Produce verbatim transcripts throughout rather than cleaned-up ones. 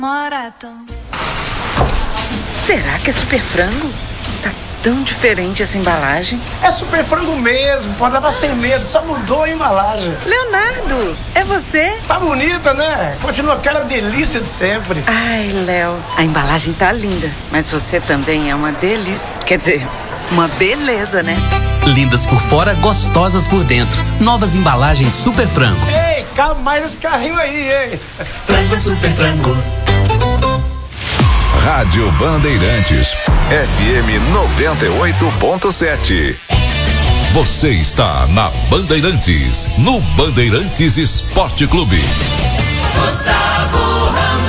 Morato. Será que é super frango? Tá tão diferente essa embalagem. É super frango mesmo, pode levar sem medo, só mudou a embalagem. Leonardo, é você? Tá bonita, né? Continua aquela delícia de sempre. Ai, Léo, a embalagem tá linda, mas você também é uma delícia. Quer dizer, uma beleza, né? Lindas por fora, gostosas por dentro. Novas embalagens Super Frango. Ei, cabe mais esse carrinho aí, hein? Frango Super Frango. Rádio Bandeirantes, F M noventa e oito ponto sete. Você está na Bandeirantes, no Bandeirantes Esporte Clube. Gustavo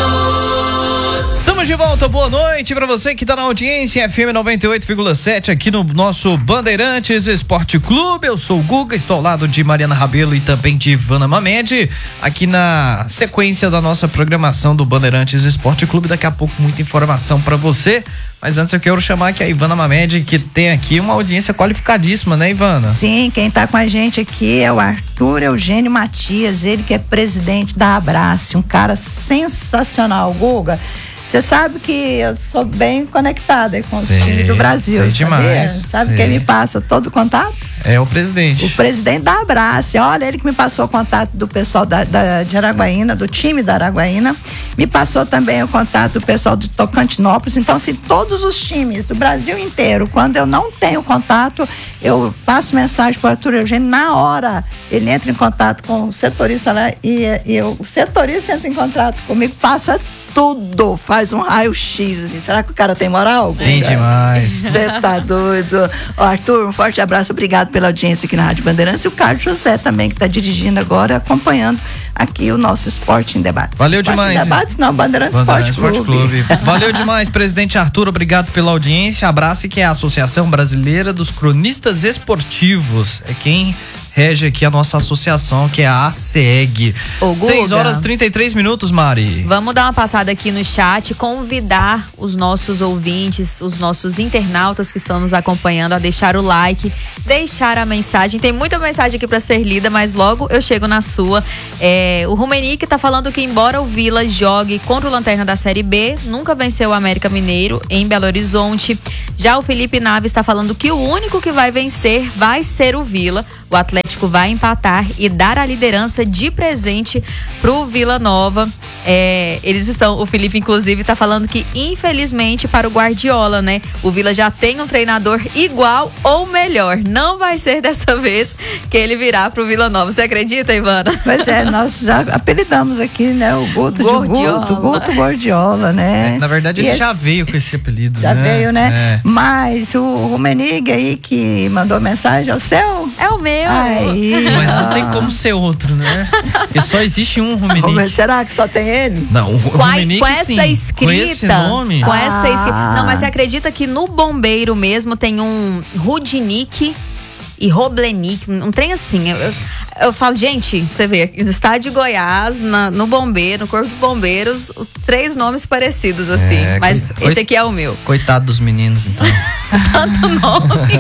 Ramos. Estamos de volta, boa noite para você que está na audiência F M noventa e oito vírgula sete aqui no nosso Bandeirantes Esporte Clube. Eu sou o Guga, estou ao lado de Mariana Rabelo e também de Ivana Mamede, aqui na sequência da nossa programação do Bandeirantes Esporte Clube. Daqui a pouco muita informação para você, mas antes eu quero chamar aqui a Ivana Mamede, que tem aqui uma audiência qualificadíssima, né, Ivana? Sim, quem está com a gente aqui é o Arthur Eugênio Matias, ele que é presidente da Abrace, um cara sensacional, Guga. Você sabe que eu sou bem conectada com os times do Brasil, sei demais, sabe sei. quem me passa todo o contato? É o presidente. O presidente da Abrace, olha, ele que me passou o contato do pessoal da, da, de Araguaína, do time da Araguaína, me passou também o contato do pessoal de Tocantinópolis. Então, assim, todos os times do Brasil inteiro, quando eu não tenho contato, eu passo mensagem para o Arthur Eugênio, na hora ele entra em contato com o setorista lá e, e eu, o setorista entra em contato comigo, passa tudo, faz um raio-x, assim. Será que o cara tem moral? Tem demais. Você tá doido. Ó, Arthur, um forte abraço, obrigado pela audiência aqui na Rádio Bandeirantes, e o Carlos José também, que tá dirigindo agora, acompanhando aqui o nosso Esporte em Debates. Valeu Esporte demais. Em Debates, não, Bandeirantes, Bandeirantes Esporte, Esporte Clube. Clube. Valeu demais, presidente Arthur, obrigado pela audiência. Abraço, que é a Associação Brasileira dos Cronistas Esportivos, é quem rege aqui a nossa associação, que é a ACEG. seis horas e trinta e três minutos, Mari. Vamos dar uma passada aqui no chat, convidar os nossos ouvintes, os nossos internautas que estão nos acompanhando a deixar o like, deixar a mensagem. Tem muita mensagem aqui para ser lida, mas logo eu chego na sua. É, o Rumenique tá falando que embora o Vila jogue contra o Lanterna da Série B, nunca venceu o América Mineiro em Belo Horizonte. Já o Felipe Naves está falando que o único que vai vencer vai ser o Vila. O Atlético vai empatar e dar a liderança de presente pro Vila Nova. É, eles estão, o Felipe inclusive está falando que infelizmente para o Guardiola, né? O Vila já tem um treinador igual ou melhor. Não vai ser dessa vez que ele virá pro Vila Nova. Você acredita, Ivana? Pois é, nós já apelidamos aqui, né? O Guto Gordiola. de Guto, Guto Gordiola, né? É, na verdade, E ele esse... já veio com esse apelido, Já né? veio, né? É. Mas o Rumenig aí que mandou mensagem, é o seu? É o meu. Aí, Mas não ó. tem como ser outro, né? Porque só existe um Mas Rumenique. será que só tem ele? Não, o Com, Rumenique, com essa sim. escrita. Com esse nome? Com Ah. essa escrita. Não, mas você acredita que no Bombeiro mesmo tem um Rudnick e Roblenick, um trem assim. Eu, eu, eu falo, gente, você vê, no estádio de Goiás, na, no Bombeiro, no Corpo de Bombeiros, três nomes parecidos assim. É, mas coi- esse aqui é o meu. Coitado dos meninos, então. Tanto nome.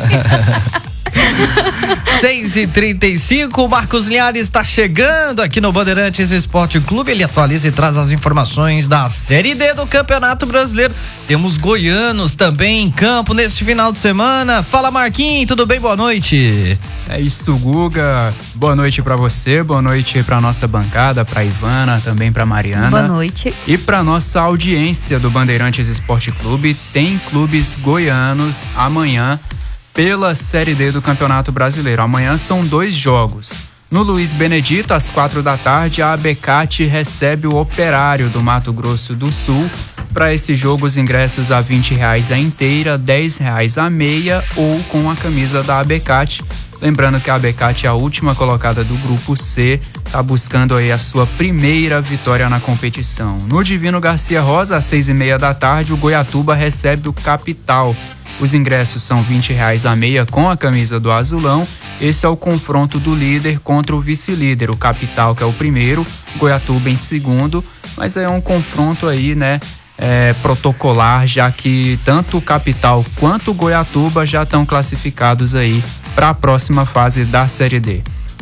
seis e trinta e cinco, o Marcos Linhares está chegando aqui no Bandeirantes Esporte Clube. Ele atualiza e traz as informações da Série D do Campeonato Brasileiro. Temos goianos também em campo neste final de semana. Fala, Marquinhos, tudo bem? Boa noite. É isso, Guga. Boa noite pra você, boa noite pra nossa bancada, pra Ivana, também pra Mariana. Boa noite. E pra nossa audiência do Bandeirantes Esporte Clube. Tem clubes goianos amanhã pela Série D do Campeonato Brasileiro. Amanhã são dois jogos. No Luiz Benedito, às quatro da tarde, a Abecate recebe o Operário do Mato Grosso do Sul. Para esse jogo, os ingressos a vinte reais a inteira, dez reais a meia ou com a camisa da Abecate. Lembrando que a Abecate é a última colocada do Grupo C, está buscando aí a sua primeira vitória na competição. No Divino Garcia Rosa, às seis e meia da tarde, o Goiatuba recebe o Capital. Os ingressos são vinte reais a meia com a camisa do Azulão. Esse é o confronto do líder contra o vice-líder, o Capital, que é o primeiro, Goiatuba em segundo, mas é um confronto aí, né, é, protocolar, já que tanto o Capital quanto o Goiatuba já estão classificados aí para a próxima fase da Série D.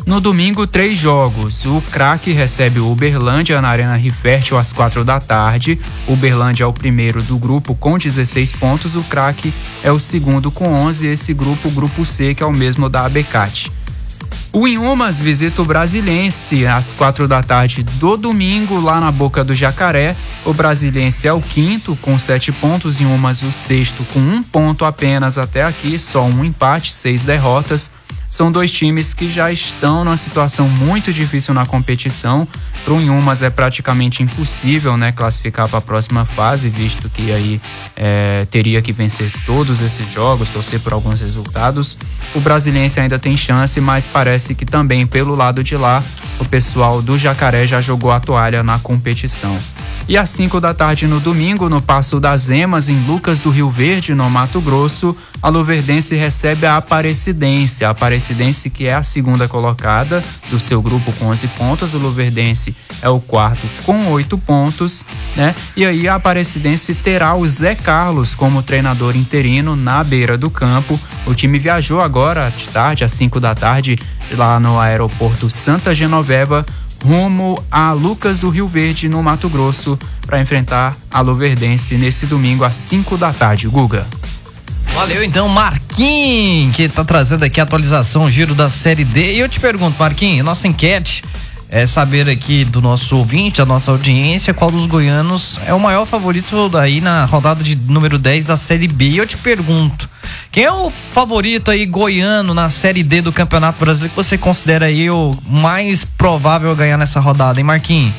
No domingo, três jogos. O Craque recebe o Uberlândia na Arena Rifértil às quatro da tarde. O Uberlândia é o primeiro do grupo com dezesseis pontos. O Craque é o segundo com onze. Esse grupo, o grupo C, que é o mesmo da Abecate. O Inhumas visita o Brasiliense às quatro da tarde do domingo, lá na Boca do Jacaré. O Brasiliense é o quinto com sete pontos, Inhumas o sexto com um ponto apenas até aqui, só um empate, seis derrotas. São dois times que já estão numa situação muito difícil na competição. Para o Inhumas é praticamente impossível, né, classificar para a próxima fase, visto que aí é, teria que vencer todos esses jogos, torcer por alguns resultados. O Brasiliense ainda tem chance, mas parece que também pelo lado de lá o pessoal do Jacaré já jogou a toalha na competição. E às cinco da tarde no domingo, no Passo das Emas, em Lucas do Rio Verde, no Mato Grosso, a Luverdense recebe a Aparecidense. A Aparecidense, que é a segunda colocada do seu grupo com onze pontos, o Luverdense é o quarto com oito pontos, né? E aí a Aparecidense terá o Zé Carlos como treinador interino na beira do campo. O time viajou agora de tarde, às cinco da tarde, lá no aeroporto Santa Genoveva, rumo a Lucas do Rio Verde, no Mato Grosso, para enfrentar a Luverdense nesse domingo às cinco da tarde. Guga. Valeu então, Marquinhos, que tá trazendo aqui a atualização, o giro da Série D. E eu te pergunto, Marquinhos, nossa enquete é saber aqui do nosso ouvinte, da nossa audiência, qual dos goianos é o maior favorito daí na rodada de número dez da Série B. E eu te pergunto, quem é o favorito aí goiano na Série D do Campeonato Brasileiro que você considera aí o mais provável a ganhar nessa rodada, hein, Marquinhos?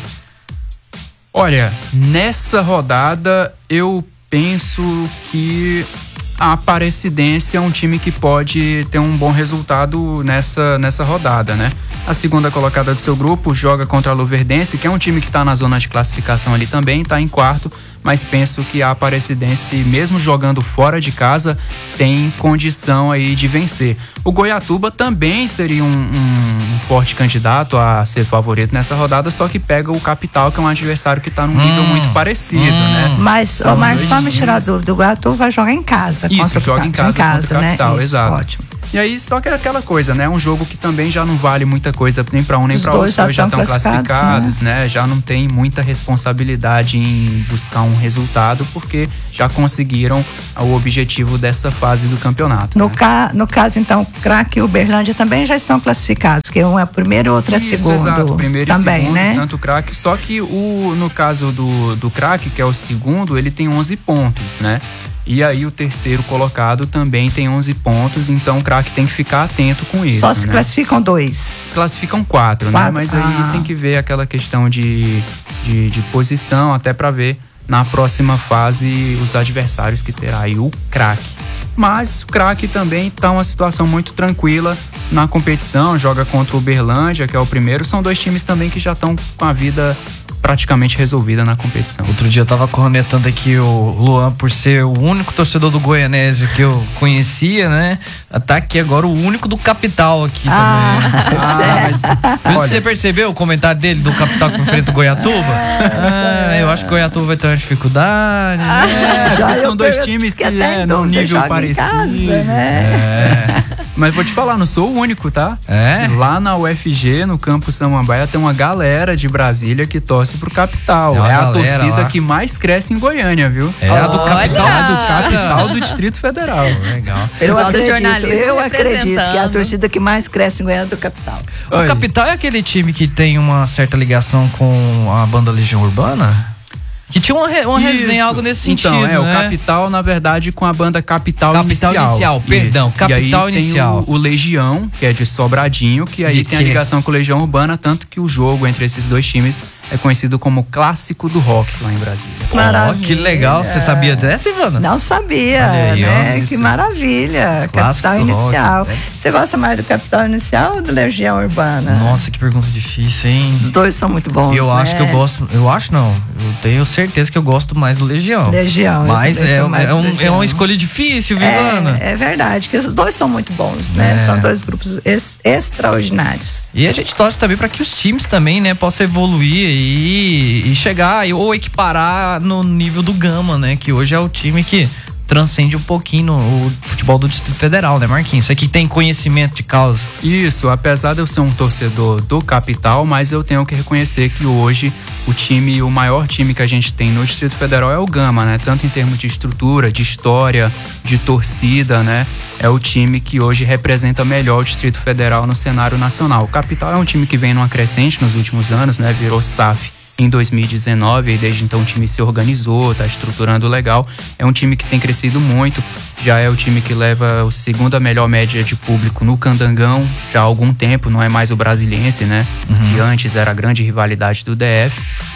Olha, nessa rodada eu penso que a Aparecidense é um time que pode ter um bom resultado nessa, nessa rodada, né? A segunda colocada do seu grupo joga contra a Luverdense, que é um time que está na zona de classificação ali também, está em quarto, mas penso que a Aparecidense, mesmo jogando fora de casa, tem condição aí de vencer. O Goiatuba também seria um, um, um forte candidato a ser favorito nessa rodada, só que pega o Capital, que é um adversário que está num nível hum, muito parecido, hum. né? Mas, ô Marcos, só me tirar a dúvida, o Goiatuba vai jogar em casa. Isso, contra joga o em casa, em casa contra o Capital, né? Isso, exato. Ótimo. E aí, só que é aquela coisa, né? Um jogo que também já não vale muita coisa nem para um nem para outro, os dois já estão classificados, classificados né? né? Já não tem muita responsabilidade em buscar um resultado, porque já conseguiram o objetivo dessa fase do campeonato. No, né? ca, no caso, então, Craque e Uberlândia também já estão classificados, que um é primeiro e outro é Isso, segundo. Exato, primeiro também, e segundo, né? tanto o Craque, só que o, no caso do, do Craque, que é o segundo, ele tem onze pontos, né? E aí o terceiro colocado também tem onze pontos, então o Craque tem que ficar atento com isso. Só se né? classificam dois. Classificam quatro, quatro. né? Mas ah. aí tem que ver aquela questão de, de, de posição, até para ver na próxima fase os adversários que terá aí o Craque. Mas o Craque também está uma situação muito tranquila na competição, joga contra o Uberlândia, que é o primeiro. São dois times também que já estão com a vida praticamente resolvida na competição. Outro dia eu tava cornetando aqui o Luan por ser o único torcedor do Goianese que eu conhecia, né? Tá aqui agora o único do Capital aqui ah, também. Ah, mas, olha, você percebeu o comentário dele do Capital que enfrenta o Goiatuba? Ah, eu acho que o Goiatuba vai ter uma dificuldade. Ah, né? Já são dois times que, que é num nível parecido. Casa, né? É. Mas vou te falar, não sou o único, tá? É? Lá na U F G, no Campo Samambaia, tem uma galera de Brasília que torce pro Capital. É, é a torcida lá que mais cresce em Goiânia, viu? É a do Capital. É do Capital do Distrito Federal. Legal. Pessoal do jornalismo. Eu acredito que é a torcida que mais cresce em Goiânia do Capital. O Oi. Capital é aquele time que tem uma certa ligação com a banda Legião Urbana? Que tinha uma, uma resenha, algo nesse então, sentido, é, né? o Capital, na verdade, com a banda Capital, Capital Inicial. Inicial, perdão, Isso. Capital e aí Inicial. Tem o, o Legião, que é de Sobradinho, que aí de tem que? a ligação com o Legião Urbana, tanto que o jogo entre esses dois times é conhecido como Clássico do Rock lá em Brasília. Maravilha. Oh, que legal. Você sabia dessa, Ivana? Não sabia, aí, né? Ó, que maravilha. Clássico Capital Inicial. Rock, Você gosta mais do Capital Inicial ou do Legião Urbana? Nossa, que pergunta difícil, hein? Os dois são muito bons, Eu né? acho que eu gosto, eu acho não, eu tenho certeza que eu gosto mais do Legião. Legião. Mas é, é, mais é, um, Legião. é uma escolha difícil, viu, Ivana? É, é verdade, que os dois são muito bons, né? É. São dois grupos ex, extraordinários. E a gente torce também para que os times também, né, possam evoluir e, e chegar ou equiparar no nível do Gama, né? Que hoje é o time que transcende um pouquinho no, o futebol do Distrito Federal, né, Marquinhos? Você que tem conhecimento de causa. Isso, apesar de eu ser um torcedor do capital, mas eu tenho que reconhecer que hoje o time, o maior time que a gente tem no Distrito Federal é o Gama, né? Tanto em termos de estrutura, de história, de torcida, né? É o time que hoje representa melhor o Distrito Federal no cenário nacional. O capital é um time que vem numa crescente nos últimos anos, né? Virou S A F em dois mil e dezenove, e desde então o time se organizou, tá estruturando legal. É um time que tem crescido muito, já é o time que leva a segunda melhor média de público no Candangão já há algum tempo, não é mais o Brasiliense, né? Uhum. Que antes era a grande rivalidade do D F,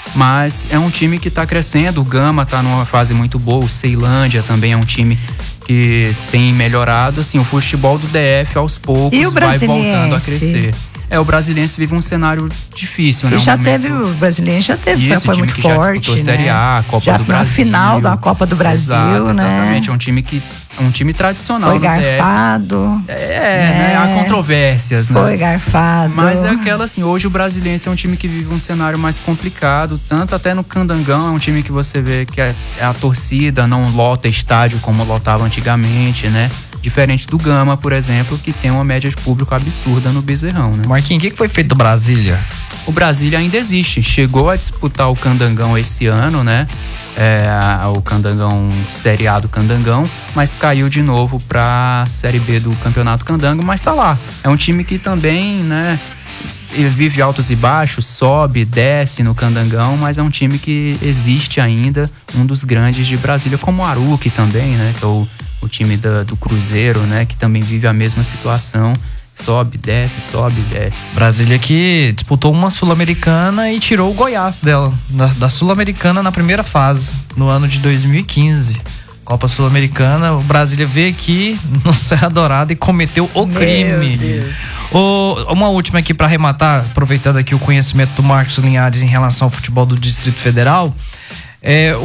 mas é um time que tá crescendo. O Gama tá numa fase muito boa, o Ceilândia também é um time que tem melhorado, assim, o futebol do D F aos poucos vai voltando a crescer. É, o Brasiliense vive um cenário difícil, né? E já um teve, o Brasiliense já teve, Isso, foi muito que forte, já disputou né? Série A, Copa já do foi Brasil. na final da Copa do Brasil, Exato, né? Exatamente, é um time que é um time tradicional foi no D F. garfado. É, né? Há controvérsias, né? Foi garfado. Mas é aquela assim, hoje o Brasiliense é um time que vive um cenário mais complicado, tanto até no Candangão, é um time que você vê que é, é a torcida não lota estádio como lotava antigamente, né? Diferente do Gama, por exemplo, que tem uma média de público absurda no Bezerrão, né? Marquinhos, o que foi feito do Brasília? O Brasília ainda existe. Chegou a disputar o Candangão esse ano, né? É, o Candangão, Série A do Candangão, mas caiu de novo pra Série B do Campeonato Candango, mas tá lá. É um time que também, né, vive altos e baixos, sobe, desce no Candangão, mas é um time que existe ainda, um dos grandes de Brasília, como o Aruque também, né? Que é o o time da, do Cruzeiro, né, que também vive a mesma situação, sobe, desce, sobe, desce. Brasília que disputou uma Sul-Americana e tirou o Goiás dela, da, da Sul-Americana na primeira fase, no ano de dois mil e quinze. Copa Sul-Americana, o Brasília veio aqui no Serra Dourada e cometeu o crime. O, uma última aqui para arrematar, aproveitando aqui o conhecimento do Marcos Linhares em relação ao futebol do Distrito Federal. É,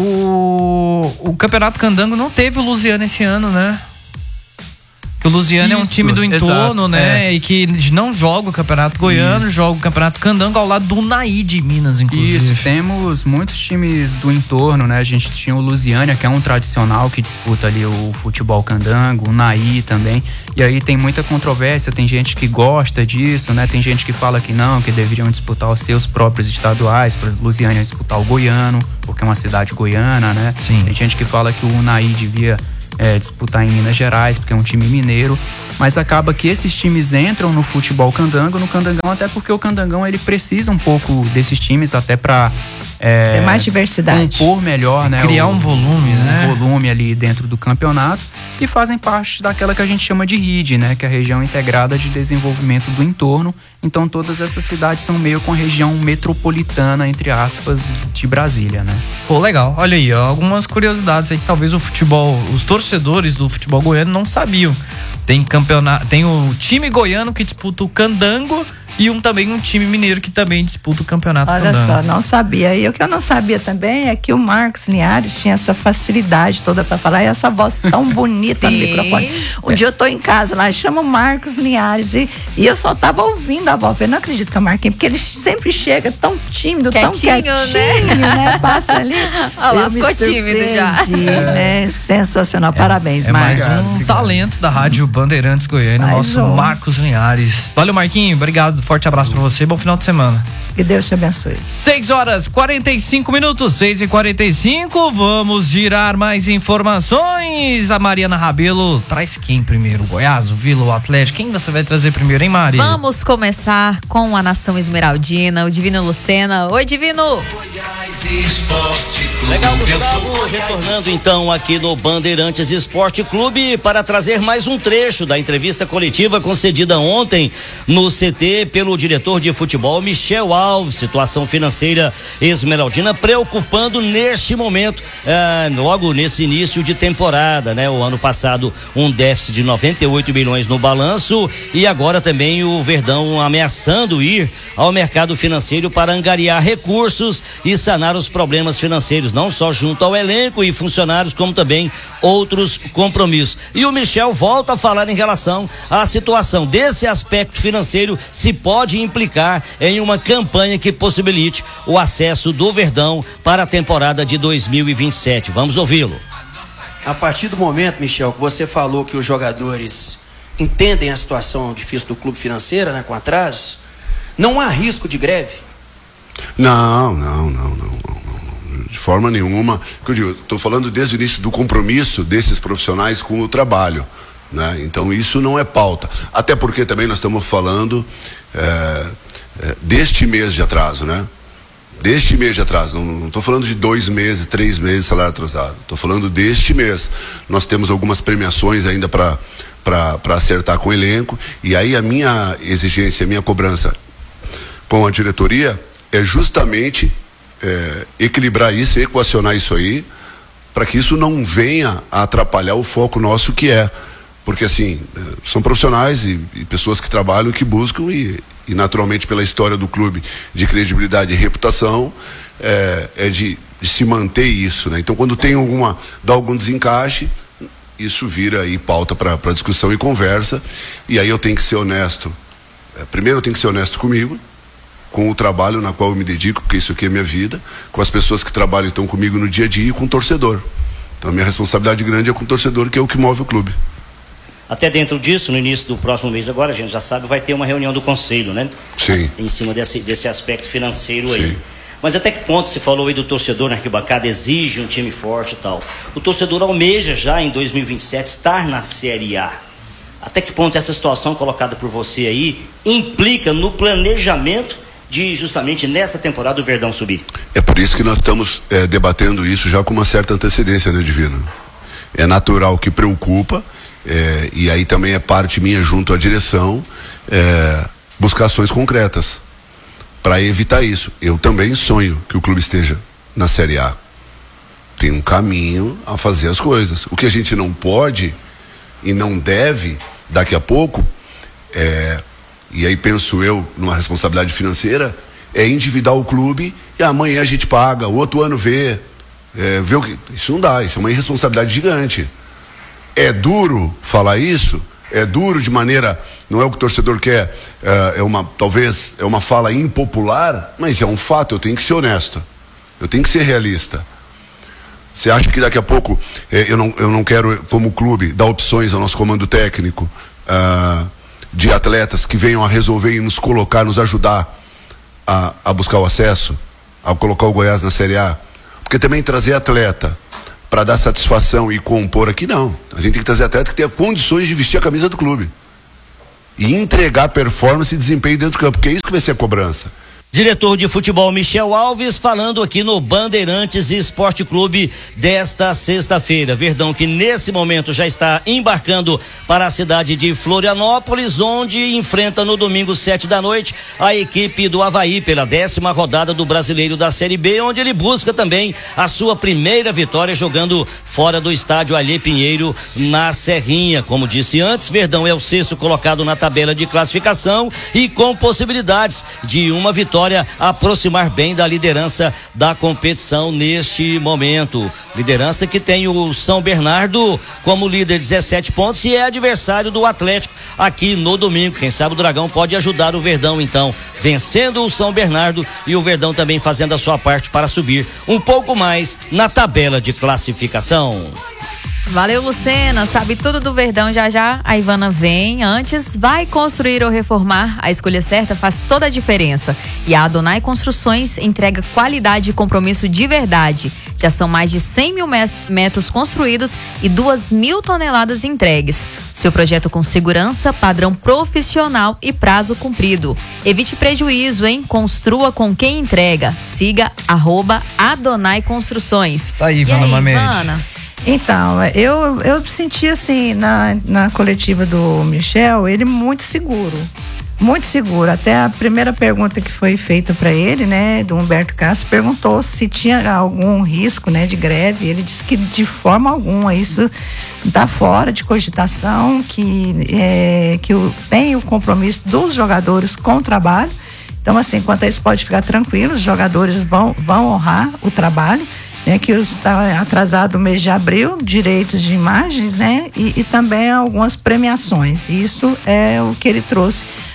o, o Campeonato Candango não teve o Lusiana esse ano, né? Que o Lusiana Isso, é um time do entorno, exato, né? É. E que não joga o Campeonato Goiano, Isso. joga o Campeonato Candango ao lado do Unaí de Minas, inclusive. Isso, temos muitos times do entorno, né? A gente tinha o Lusiana, que é um tradicional que disputa ali o futebol candango, o Unaí também. E aí tem muita controvérsia, tem gente que gosta disso, né? Tem gente que fala que não, que deveriam disputar os seus próprios estaduais, para Lusiana disputar o Goiano, porque é uma cidade goiana, né? Sim. Tem gente que fala que o Unaí devia É, disputar em Minas Gerais, porque é um time mineiro, mas acaba que esses times entram no futebol candango, no Candangão, até porque o Candangão ele precisa um pouco desses times até para é, é mais diversidade, compor melhor, né? Criar o, um volume, um né? volume ali dentro do campeonato, e fazem parte daquela que a gente chama de R I D, né? Que é a região integrada de desenvolvimento do entorno. Então todas essas cidades são meio com a região metropolitana, entre aspas, de Brasília, né? Pô, legal. Olha aí, ó, algumas curiosidades aí que talvez o futebol, os torcedores do futebol goiano não sabiam. Tem campeonato, tem o time goiano que disputa o Candango e um também um time mineiro que também disputa o campeonato Olha Candango. só, não sabia. E o que eu não sabia também é que o Marcos Linhares tinha essa facilidade toda para falar e essa voz tão bonita no microfone. Um é. dia eu tô em casa lá, chama o Marcos Linhares e, e eu só tava ouvindo a voz. Eu não acredito que é o Marquinhos, porque ele sempre chega tão tímido, quietinho, tão quietinho, né? né? Passa ali. Olha lá, ficou tímido já. Né? Sensacional, É, parabéns, é Marcos. mais um talento da Rádio Bandeirantes Goiânia, Mais nosso um. Marcos Linhares. Valeu, Marquinhos, obrigado, forte abraço pra você, bom final de semana. Que Deus te abençoe. seis horas e quarenta e cinco minutos, seis e quarenta e cinco, vamos girar mais informações. A Mariana Rabelo traz quem primeiro? O Goiás, o Vila, o Atlético? Quem você vai trazer primeiro, hein, Mari? Vamos começar com a Nação Esmeraldina, o Divino Lucena. Oi, Divino! Legal, Gustavo, retornando então aqui no Bandeirantes Esporte Clube para trazer mais um trecho da entrevista coletiva concedida ontem no C T pelo diretor de futebol Michel Alves. Situação financeira esmeraldina preocupando neste momento, eh, logo nesse início de temporada, né? O ano passado um déficit de noventa e oito milhões no balanço e agora também o Verdão ameaçando ir ao mercado financeiro para angariar recursos e sanar os problemas financeiros, não só junto ao elenco e funcionários, como também outros compromissos. E o Michel volta a falar em relação à situação desse aspecto financeiro, se pode implicar em uma campanha que possibilite o acesso do Verdão para a temporada de dois mil e vinte e sete. Vamos ouvi-lo. A partir do momento, Michel, que você falou que os jogadores entendem a situação difícil do clube financeira, né, com atrasos, não há risco de greve? Não, não, não, não, não, de forma nenhuma. Eu digo, estou falando desde o início do compromisso desses profissionais com o trabalho, né? Então isso não é pauta. Até porque também nós estamos falando é, é, deste mês de atraso, né? Deste mês de atraso, não estou falando de dois meses, três meses de salário atrasado. Estou falando deste mês. Nós temos algumas premiações ainda para para acertar com o elenco. E aí a minha exigência, a minha cobrança com a diretoria é justamente é, equilibrar isso, equacionar isso aí, para que isso não venha a atrapalhar o foco nosso que é. Porque assim, são profissionais e, e pessoas que trabalham e que buscam e, e naturalmente pela história do clube de credibilidade e reputação é, é de, de se manter isso, né? Então quando tem alguma, dá algum desencaixe, isso vira aí pauta para discussão e conversa, e aí eu tenho que ser honesto. É, primeiro eu tenho que ser honesto comigo, com o trabalho na qual eu me dedico, porque isso aqui é minha vida, com as pessoas que trabalham então comigo no dia a dia e com o torcedor. Então a minha responsabilidade grande é com o torcedor, que é o que move o clube. Até dentro disso, no início do próximo mês agora, a gente já sabe, vai ter uma reunião do conselho, né? Sim. Em cima desse, desse aspecto financeiro aí. Sim. Mas até que ponto, você falou aí do torcedor na arquibancada, exige um time forte e tal. O torcedor almeja já em dois mil e vinte e sete estar na Série A. Até que ponto essa situação colocada por você aí implica no planejamento de justamente nessa temporada o Verdão subir? É por isso que nós estamos é, debatendo isso já com uma certa antecedência, né, Divino? É natural que preocupa. É, e aí também é parte minha junto à direção é, buscar ações concretas para evitar isso. Eu também sonho que o clube esteja na Série A. Tem um caminho a fazer as coisas. O que a gente não pode e não deve daqui a pouco é, e aí penso eu numa responsabilidade financeira, é endividar o clube e amanhã a gente paga, o outro ano vê, é, vê o que. Isso não dá, isso é uma irresponsabilidade gigante. É duro falar isso, é duro de maneira, não é o que o torcedor quer, é, é uma, talvez é uma fala impopular, mas é um fato, eu tenho que ser honesto, eu tenho que ser realista. Você acha que daqui a pouco, é, eu, não, eu não quero, como clube, dar opções ao nosso comando técnico, ah, de atletas que venham a resolver e nos colocar, nos ajudar a, a buscar o acesso, a colocar o Goiás na Série A? Porque também trazer atleta para dar satisfação e compor aqui, não. A gente tem que trazer atleta que tenha condições de vestir a camisa do clube e entregar performance e desempenho dentro do campo, porque é isso que vai ser a cobrança. Diretor de futebol Michel Alves falando aqui no Bandeirantes Esporte Clube desta sexta-feira. Verdão que nesse momento já está embarcando para a cidade de Florianópolis, onde enfrenta no domingo sete da noite a equipe do Avaí pela décima rodada do Brasileiro da Série B, onde ele busca também a sua primeira vitória jogando fora do estádio Alê Pinheiro na Serrinha. Como disse antes, Verdão é o sexto colocado na tabela de classificação e com possibilidades de uma vitória aproximar bem da liderança da competição neste momento. Liderança que tem o São Bernardo como líder, dezessete pontos, e é adversário do Atlético aqui no domingo. Quem sabe o Dragão pode ajudar o Verdão, então, vencendo o São Bernardo e o Verdão também fazendo a sua parte para subir um pouco mais na tabela de classificação. Valeu, Lucena. Sabe tudo do Verdão. Já já a Ivana vem. Antes, vai construir ou reformar? A escolha certa faz toda a diferença. E a Adonai Construções entrega qualidade e compromisso de verdade. Já são mais de cem mil metros construídos e duas mil toneladas entregues. Seu projeto com segurança, padrão profissional e prazo cumprido. Evite prejuízo, hein? Construa com quem entrega. Siga arroba Adonai Construções. Tá aí, Ivana Mamede. Então, eu, eu senti assim, na, na coletiva do Michel, ele muito seguro, muito seguro. Até a primeira pergunta que foi feita para ele, né, do Humberto Castro, perguntou se tinha algum risco, né, de greve. Ele disse que de forma alguma, isso está fora de cogitação, que, é, que o, tem o compromisso dos jogadores com o trabalho. Então, assim, quanto a isso, pode ficar tranquilo, os jogadores vão, vão honrar o trabalho. Né, que está atrasado o mês de abril, direitos de imagens, né, e, e também algumas premiações. Isso é o que ele trouxe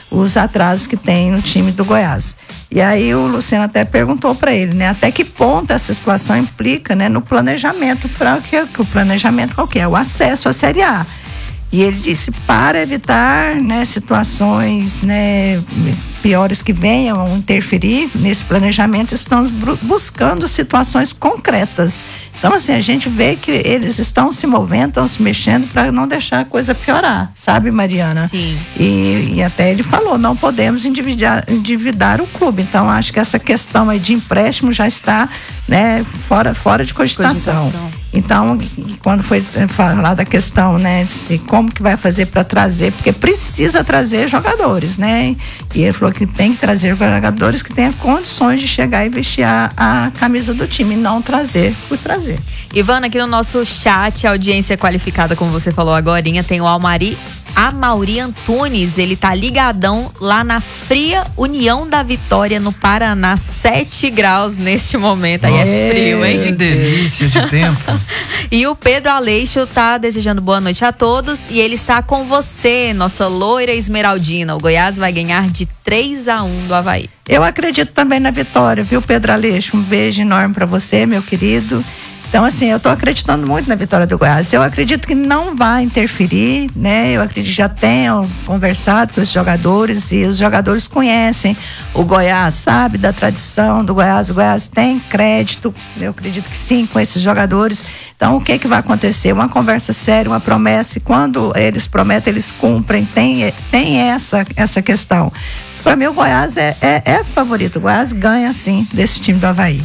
os atrasos que tem no time do Goiás. E aí o Luciano até perguntou para ele, né, até que ponto essa situação implica, né, no planejamento, para que, que o planejamento qual que é? O acesso à Série A. E ele disse, para evitar, né, situações, né, piores que venham interferir nesse planejamento, estamos buscando situações concretas. Então, assim, a gente vê que eles estão se movendo, estão se mexendo para não deixar a coisa piorar, sabe, Mariana? Sim. E, e até ele falou, não podemos endividar, endividar o clube. Então, acho que essa questão aí de empréstimo já está, né, fora, fora de cogitação. cogitação. Então, quando foi falar da questão, né, de como que vai fazer para trazer, porque precisa trazer jogadores, né? E ele falou que tem que trazer jogadores que tenham condições de chegar e vestir a, a camisa do time, não trazer por trazer. Ivana, aqui no nosso chat, audiência qualificada, como você falou agorinha, tem o Almari, Amauri Antunes, ele tá ligadão lá na Fria União da Vitória, no Paraná, sete graus neste momento. Aí Nossa, é frio, hein? Que delícia de tempo. E o Pedro Aleixo tá desejando boa noite a todos e ele está com você, nossa loira esmeraldina. O Goiás vai ganhar de três a um do Avaí. Eu acredito também na vitória, viu, Pedro Aleixo? Um beijo enorme para você, meu querido. Então, assim, eu tô acreditando muito na vitória do Goiás. Eu acredito que não vai interferir, né? Eu acredito que já tenham conversado com os jogadores e os jogadores conhecem o Goiás, sabe da tradição do Goiás. O Goiás tem crédito, eu acredito que sim, com esses jogadores. Então, o que que vai acontecer? Uma conversa séria, uma promessa, e quando eles prometem, eles cumprem. Tem, tem essa, essa questão. Para mim, o Goiás é, é, é favorito. O Goiás ganha, sim, desse time do Avaí.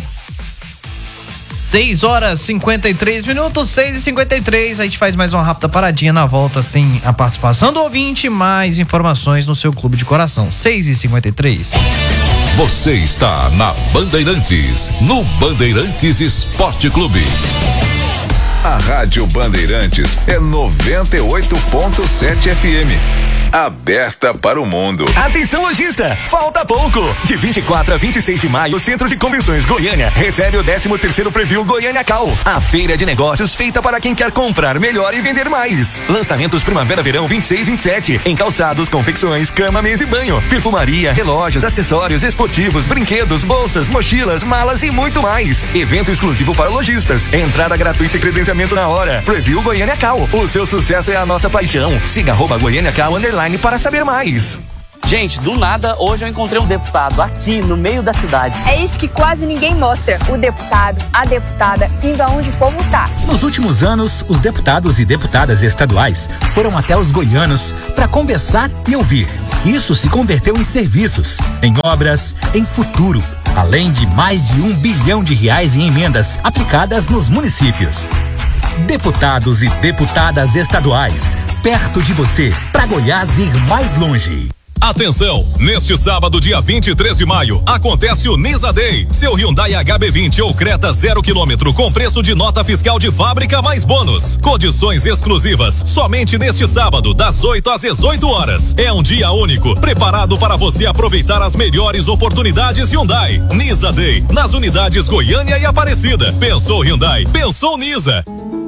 seis horas e cinquenta e três minutos, seis e cinquenta e três. A gente faz mais uma rápida paradinha. Na volta tem a participação do ouvinte, mais informações no seu clube de coração. seis e cinquenta e três. Você está na Bandeirantes, no Bandeirantes Esporte Clube. A Rádio Bandeirantes é noventa e oito ponto sete F M. Aberta para o mundo. Atenção, lojista! Falta pouco! De vinte e quatro a vinte e seis de maio, o Centro de Convenções Goiânia recebe o décimo terceiro Preview Goiânia Cal. A feira de negócios feita para quem quer comprar melhor e vender mais. Lançamentos Primavera-Verão vinte e seis e vinte e sete. Em calçados, confecções, cama, mesa e banho. Perfumaria, relógios, acessórios, esportivos, brinquedos, bolsas, mochilas, malas e muito mais. Evento exclusivo para lojistas. Entrada gratuita e credenciamento na hora. Preview Goiânia Cal. O seu sucesso é a nossa paixão. Siga arroba Goiânia Cal underline para saber mais. Gente, do nada, hoje eu encontrei um deputado aqui no meio da cidade. É isso que quase ninguém mostra. O deputado, a deputada, indo aonde o povo tá. Nos últimos anos, os deputados e deputadas estaduais foram até os goianos para conversar e ouvir. Isso se converteu em serviços, em obras, em futuro, além de mais de um bilhão de reais em emendas aplicadas nos municípios. Deputados e deputadas estaduais, perto de você, para Goiás ir mais longe. Atenção, neste sábado, dia vinte e três de maio, acontece o Nisa Day. Seu Hyundai H B vinte ou Creta zero quilômetro com preço de nota fiscal de fábrica mais bônus. Condições exclusivas, somente neste sábado, das oito às dezoito horas. É um dia único, preparado para você aproveitar as melhores oportunidades Hyundai. Nisa Day, nas unidades Goiânia e Aparecida. Pensou Hyundai, pensou Nisa.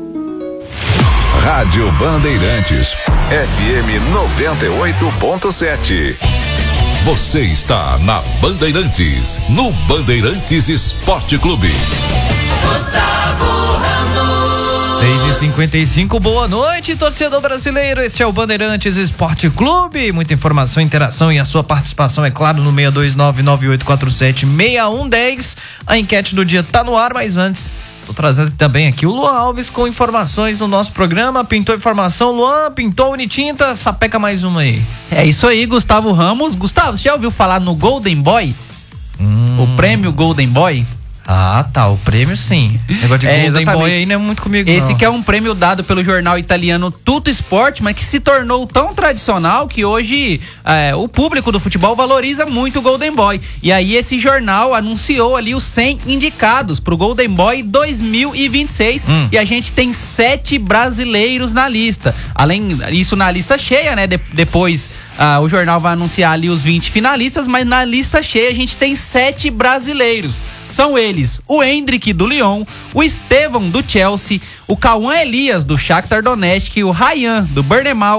Rádio Bandeirantes, F M noventa e oito ponto sete. Você está na Bandeirantes, no Bandeirantes Esporte Clube. Gustavo Ramos. seis e cinquenta e cinco, boa noite, torcedor brasileiro. Este é o Bandeirantes Esporte Clube. Muita informação, interação e a sua participação, é claro, no seis dois nove nove oito quatro sete seis um um zero. A enquete do dia tá no ar, mas antes, tô trazendo também aqui o Luan Alves com informações no nosso programa. Pintou informação, Luan, pintou Unitinta, sapeca mais uma aí. É isso aí, Gustavo Ramos. Gustavo, você já ouviu falar no Golden Boy? Hum. O prêmio Golden Boy? Ah, tá, o prêmio sim. O negócio de é, Golden Boy aí não é muito comigo, Esse não. que é um prêmio dado pelo jornal italiano Tutto Sport, mas que se tornou tão tradicional que hoje é, o público do futebol valoriza muito o Golden Boy. E aí esse jornal anunciou ali os cem indicados pro Golden Boy dois mil e vinte e seis hum. e a gente tem sete brasileiros na lista. Além disso, na lista cheia, né? De, depois ah, o jornal vai anunciar ali os vinte finalistas, mas na lista cheia a gente tem sete brasileiros. São eles o Hendrick do Lyon, o Estevão do Chelsea, o Cauã Elias do Shakhtar Donetsk, o Ryan do Bournemouth,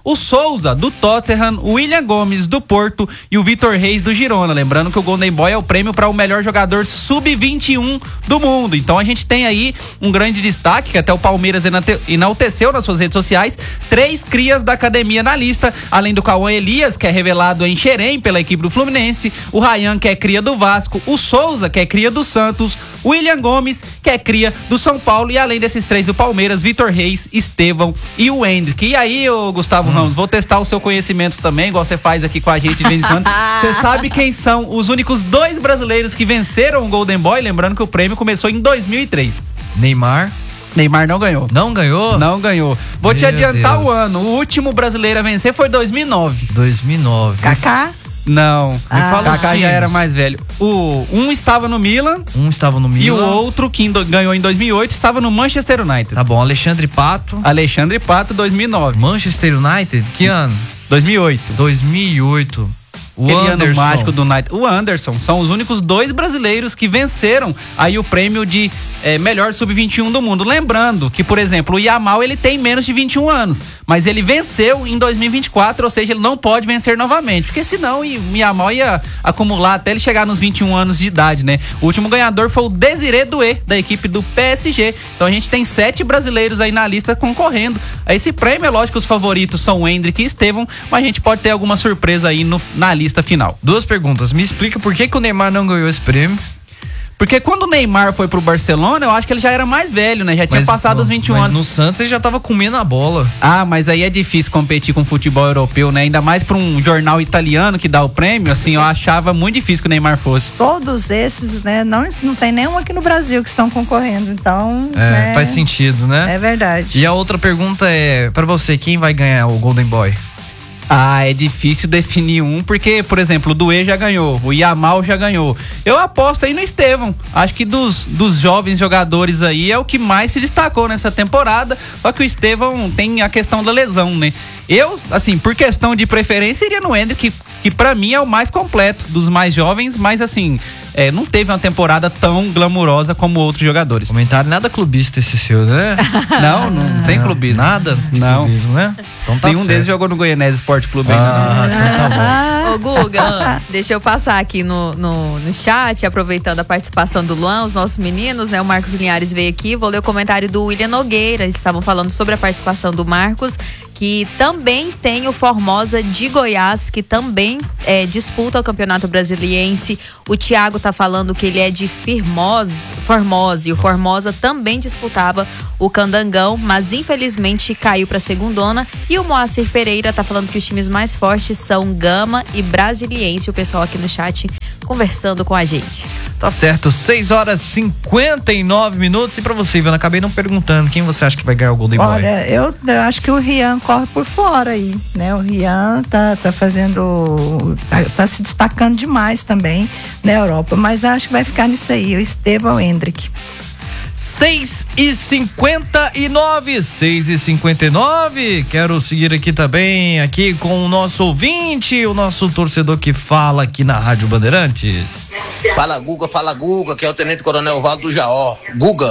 o Souza, do Tottenham, o William Gomes, do Porto e o Vitor Reis, do Girona. Lembrando que o Golden Boy é o prêmio para o melhor jogador sub vinte e um do mundo. Então a gente tem aí um grande destaque, que até o Palmeiras enalteceu nas suas redes sociais, três crias da academia na lista, além do Cauã Elias, que é revelado em Xerém pela equipe do Fluminense, o Ryan, que é cria do Vasco, o Souza, que é cria do Santos, o William Gomes, que é cria do São Paulo, e além desses três do Palmeiras, Vitor Reis, Estevão e o Hendrick. E aí, ô Gustavo hum. Ramos, vou testar o seu conhecimento também, igual você faz aqui com a gente de vez em quando. Você sabe quem são os únicos dois brasileiros que venceram o Golden Boy? Lembrando que o prêmio começou em dois mil e três. Neymar. Neymar não ganhou. Não ganhou? Não ganhou. Vou Meu te adiantar Deus. o ano. O último brasileiro a vencer foi dois mil e nove. dois mil e nove. Kaká? Não. Ah, Me fala Kaká já era mais velho. O, um estava no Milan. Um estava no Milan. E o outro, que ganhou em dois mil e oito, estava no Manchester United. Tá bom. Alexandre Pato. Alexandre Pato, dois mil e nove. Manchester United? Que ano? dois mil e oito. dois mil e oito. O Aquele Anderson. ano mágico do United. O Anderson. São os únicos dois brasileiros que venceram aí o prêmio de é, melhor sub vinte e um do mundo. Lembrando que, por exemplo, o Yamal, ele tem menos de vinte e um anos, mas ele venceu em dois mil e vinte e quatro, ou seja, ele não pode vencer novamente, porque senão o Yamal ia acumular até ele chegar nos vinte e um anos de idade, né? O último ganhador foi o Desiré Doué, da equipe do P S G. Então a gente tem sete brasileiros aí na lista concorrendo a esse prêmio. É lógico que os favoritos são o Hendrick e Estevão, mas a gente pode ter alguma surpresa aí no, na lista final. Duas perguntas. Me explica por que, que o Neymar não ganhou esse prêmio? Porque quando o Neymar foi pro Barcelona, eu acho que ele já era mais velho, né? Já tinha mas, passado os vinte e um mas anos. No Santos ele já tava comendo a bola. Ah, mas aí é difícil competir com o futebol europeu, né? Ainda mais pra um jornal italiano que dá o prêmio, assim, eu achava muito difícil que o Neymar fosse. Todos esses, né? Não, não tem nenhum aqui no Brasil que estão concorrendo, então... É, né, faz sentido, né? É verdade. E a outra pergunta é, pra você, quem vai ganhar o Golden Boy? Ah, é difícil definir um, porque, por exemplo, o Doué já ganhou, o Yamal já ganhou. Eu aposto aí no Estevão. Acho que dos, dos jovens jogadores aí é o que mais se destacou nessa temporada. Só que o Estevão tem a questão da lesão, né? Eu, assim, por questão de preferência, iria no Hendrick, que, que pra mim é o mais completo dos mais jovens, mas assim, é, não teve uma temporada tão glamurosa como outros jogadores. Comentário nada clubista esse seu, né? Não, não tem clubismo. Nada? Não. Clubismo, né? Então tá Nenhum certo. deles jogou no Goianese Esporte Clube ainda. Ah, não. Ô, Guga, deixa eu passar aqui no, no, no chat, aproveitando a participação do Luan, os nossos meninos, né? O Marcos Linhares veio aqui, vou ler o comentário do William Nogueira. Eles estavam falando sobre a participação do Marcos, que também tem o Formosa de Goiás, que também é, disputa o Campeonato Brasiliense. O Thiago tá falando que ele é de Firmose, Formosa, e o Formosa também disputava o Candangão, mas infelizmente caiu pra segundona. E o Moacir Pereira tá falando que os times mais fortes são Gama e Brasiliense. O pessoal aqui no chat conversando com a gente. Tá certo, seis horas e cinquenta e nove minutos. E pra você, Ivana, acabei não perguntando quem você acha que vai ganhar o Golden Boy. Olha, eu, eu acho que o Rian corre por fora aí, né? O Rian tá, tá fazendo, tá, tá se destacando demais também na Europa, mas acho que vai ficar nisso aí, o Estevão Hendrick. seis e cinquenta e nove, seis e cinquenta e nove. Quero seguir aqui também, aqui com o nosso ouvinte, o nosso torcedor que fala aqui na Rádio Bandeirantes. Fala Guga, fala Guga, que é o Tenente Coronel Valdo do Jaó. Guga,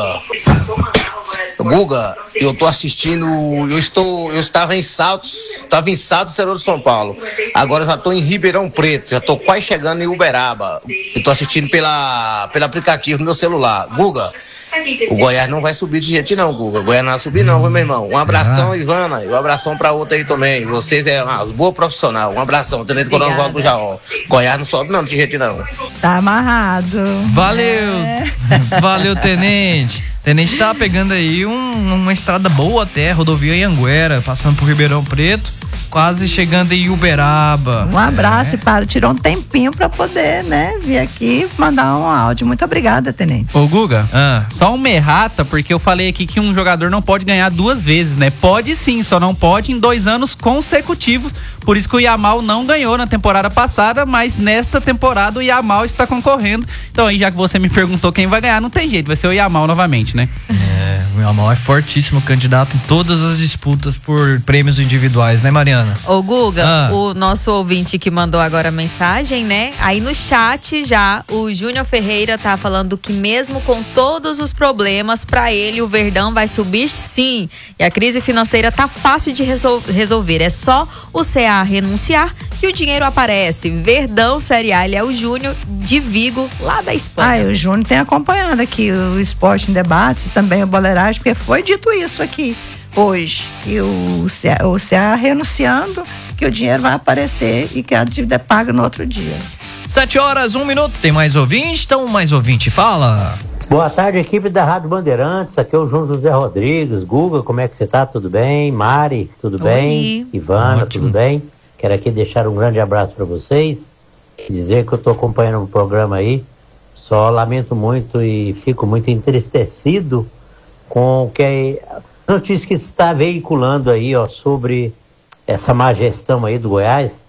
Guga, eu tô assistindo, eu estou, eu estava em Saltos, estava em Saltos, interior de São Paulo. Agora eu já tô em Ribeirão Preto, já tô quase chegando em Uberaba. Eu tô assistindo pela, pelo aplicativo do meu celular. Guga, o Goiás não vai subir de jeito não, Guga. O Goiás não vai subir não, viu, meu irmão? Um abração, ah. Ivana, e um abração pra outra aí também. Vocês é umas boas profissionais. Um abração, Tenente Coronel Valdo do Jaó. Goiás não sobe não de jeito não. Tá amarrado. Valeu, é. Valeu, Tenente. Tenente tá pegando aí um, uma estrada boa até, rodovia Anhanguera, passando por Ribeirão Preto, quase chegando em Uberaba. Um abraço, é. para, tirou um tempinho pra poder, né, vir aqui mandar um áudio. Muito obrigada, Tenente. Ô, Guga, ah. só uma errata, porque eu falei aqui que um jogador não pode ganhar duas vezes, né? Pode sim, só não pode em dois anos consecutivos, Por isso que o Yamal não ganhou na temporada passada, mas nesta temporada o Yamal está concorrendo. Então aí, já que você me perguntou quem vai ganhar, não tem jeito, vai ser o Yamal novamente, né? É, o Yamal é fortíssimo candidato em todas as disputas por prêmios individuais, né, Mariana? Ô, Guga, Ah. o nosso ouvinte que mandou agora a mensagem, né? Aí no chat já, o Júnior Ferreira tá falando que mesmo com todos os problemas, pra ele o Verdão vai subir sim. E a crise financeira tá fácil de resol- resolver. É só o C A renunciar que o dinheiro aparece. Verdão Série A, ele é o Júnior de Vigo, lá da Espanha. Ah, e o Júnior tem acompanhado aqui o Esporte em Debates e também o Boleiragem, porque foi dito isso aqui hoje. E o C A, o C A renunciando que o dinheiro vai aparecer e que a dívida é paga no outro dia. Sete horas, um minuto. Tem mais ouvinte? Então, mais ouvinte, fala. Boa tarde, equipe da Rádio Bandeirantes. Aqui é o João José Rodrigues. Guga, como é que você tá? Tudo bem? Mari, tudo Oi. bem? Ivana, Ótimo. tudo bem? Quero aqui deixar um grande abraço para vocês. Dizer que eu tô acompanhando o programa aí. Só lamento muito e fico muito entristecido com o que a notícia que está veiculando aí, ó, sobre essa má gestão aí do Goiás.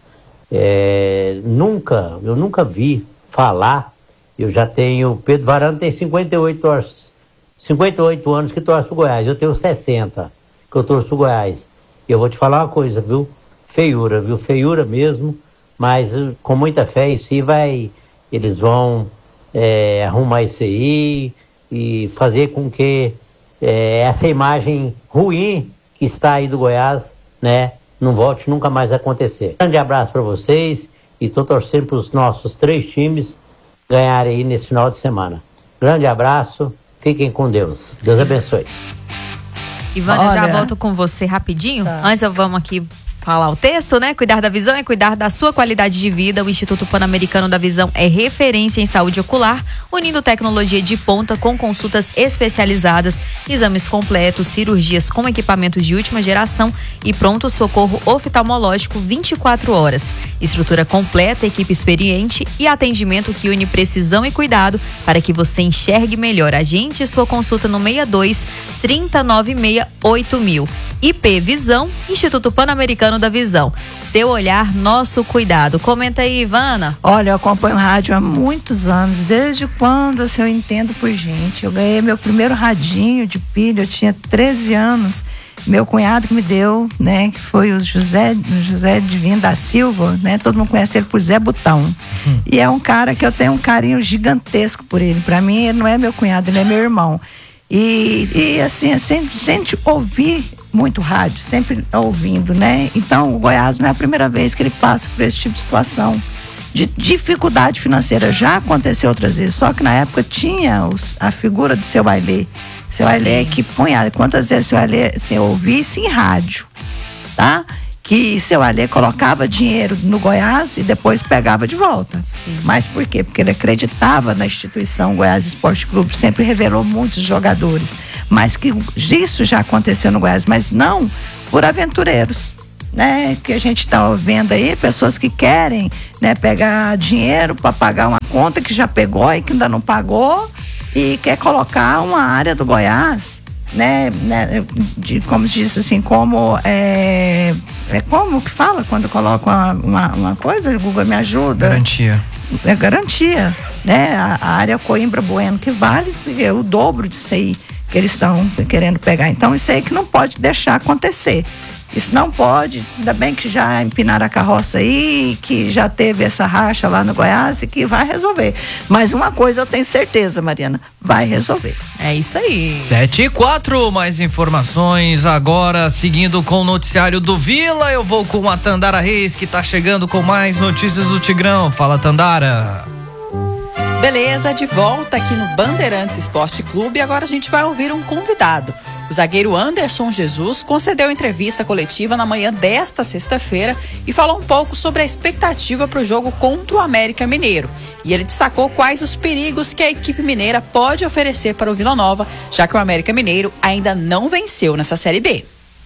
É, nunca, eu nunca vi falar. Eu já tenho, Pedro Varano tem cinquenta e oito, torce, cinquenta e oito anos que torce pro Goiás, eu tenho sessenta que eu torço pro Goiás. E eu vou te falar uma coisa, viu? Feiura, viu? Feiura mesmo, mas uh, com muita fé isso aí vai, eles vão é, arrumar isso aí e fazer com que é, essa imagem ruim que está aí do Goiás, né, não volte nunca mais a acontecer. Grande abraço para vocês e tô torcendo para os nossos três times ganharem aí nesse final de semana. Grande abraço, fiquem com Deus. Deus abençoe. Ivana, eu já Olha. volto com você rapidinho. Tá. Antes eu vamos aqui falar o texto, né? Cuidar da visão é cuidar da sua qualidade de vida. O Instituto Pan-Americano da Visão é referência em saúde ocular, unindo tecnologia de ponta com consultas especializadas, exames completos, cirurgias com equipamentos de última geração e pronto socorro oftalmológico vinte e quatro horas. Estrutura completa, equipe experiente e atendimento que une precisão e cuidado para que você enxergue melhor. Agende sua consulta no seis dois, trinta, noventa e seis, oito mil. I P Visão, Instituto Pan-Americano da Visão. Seu olhar, nosso cuidado. Comenta aí, Ivana. Olha, eu acompanho rádio há muitos anos, desde quando assim, eu entendo por gente. Eu ganhei meu primeiro radinho de pilha, eu tinha treze anos. Meu cunhado que me deu, né, que foi o José, José Divino da Silva, né, todo mundo conhece ele por Zé Botão. Hum. E é um cara que eu tenho um carinho gigantesco por ele. Para mim, ele não é meu cunhado, ele é meu irmão. E, e assim, eu sempre, sempre ouvi muito rádio, sempre ouvindo, né? Então, o Goiás não é a primeira vez que ele passa por esse tipo de situação de dificuldade financeira. Já aconteceu outras vezes, só que na época tinha os, a figura do seu Ailê. Seu Ailê que punha, quantas vezes seu Ailê, assim, eu ouvi isso em rádio, tá? Que seu Ailê colocava dinheiro no Goiás e depois pegava de volta. Sim. Mas por quê? Porque ele acreditava na instituição Goiás Esporte Clube, sempre revelou muitos jogadores, mas que isso já aconteceu no Goiás, mas não por aventureiros, né? Que a gente está vendo aí, pessoas que querem, né, pegar dinheiro para pagar uma conta que já pegou e que ainda não pagou e quer colocar uma área do Goiás, né, né, de, como disse assim, como é, é como que fala quando coloca uma, uma, uma coisa, o Google me ajuda. Garantia. É garantia, né, a, a área Coimbra Bueno, que vale é o dobro disso aí que eles estão querendo pegar. Então isso aí que não pode deixar acontecer. Isso não pode, ainda bem que já empinaram a carroça aí, que já teve essa racha lá no Goiás e que vai resolver. Mas uma coisa eu tenho certeza, Mariana, vai resolver. É isso aí. Sete e quatro, mais informações agora, seguindo com o noticiário do Vila, eu vou com a Tandara Reis, que tá chegando com mais notícias do Tigrão. Fala, Tandara. Beleza, de volta aqui no Bandeirantes Esporte Clube. Agora a gente vai ouvir um convidado. O zagueiro Anderson Jesus concedeu entrevista coletiva na manhã desta sexta-feira e falou um pouco sobre a expectativa para o jogo contra o América Mineiro. E ele destacou quais os perigos que a equipe mineira pode oferecer para o Vila Nova, já que o América Mineiro ainda não venceu nessa Série B.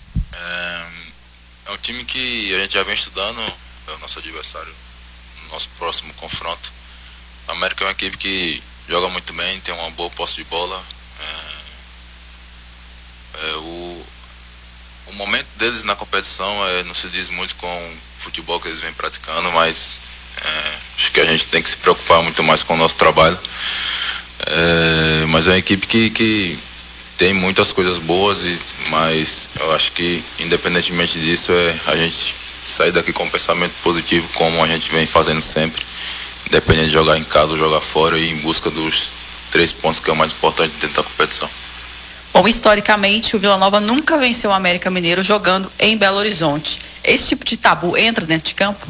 É, é um time que a gente já vem estudando, é o nosso adversário no nosso próximo confronto. O América é uma equipe que joga muito bem, tem uma boa posse de bola. É, É, o, o momento deles na competição é, não se diz muito com o futebol que eles vêm praticando, mas é, acho que a gente tem que se preocupar muito mais com o nosso trabalho. É, mas é uma equipe que, que tem muitas coisas boas, e, mas eu acho que independentemente disso é a gente sair daqui com um pensamento positivo, como a gente vem fazendo sempre, independente de jogar em casa ou jogar fora, e em busca dos três pontos, que é o mais importante dentro da competição. Bom, historicamente, o Vila Nova nunca venceu o América Mineiro jogando em Belo Horizonte. Esse tipo de tabu entra dentro de campo?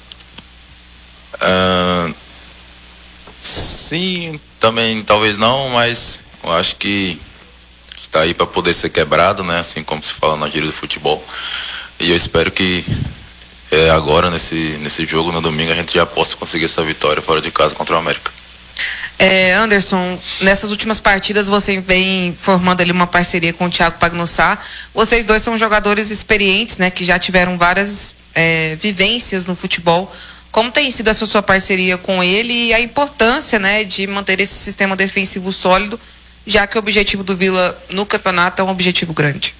Uh, sim, também talvez não, mas eu acho que está aí para poder ser quebrado, né? Assim como se fala na gíria do futebol. E eu espero que é, agora, nesse, nesse jogo, no domingo, a gente já possa conseguir essa vitória fora de casa contra o América. É, Anderson, nessas últimas partidas você vem formando ali uma parceria com o Thiago Pagnussá. Vocês dois são jogadores experientes, né, que já tiveram várias é, vivências no futebol. Como tem sido essa sua parceria com ele e a importância, né, de manter esse sistema defensivo sólido, já que o objetivo do Vila no campeonato é um objetivo grande?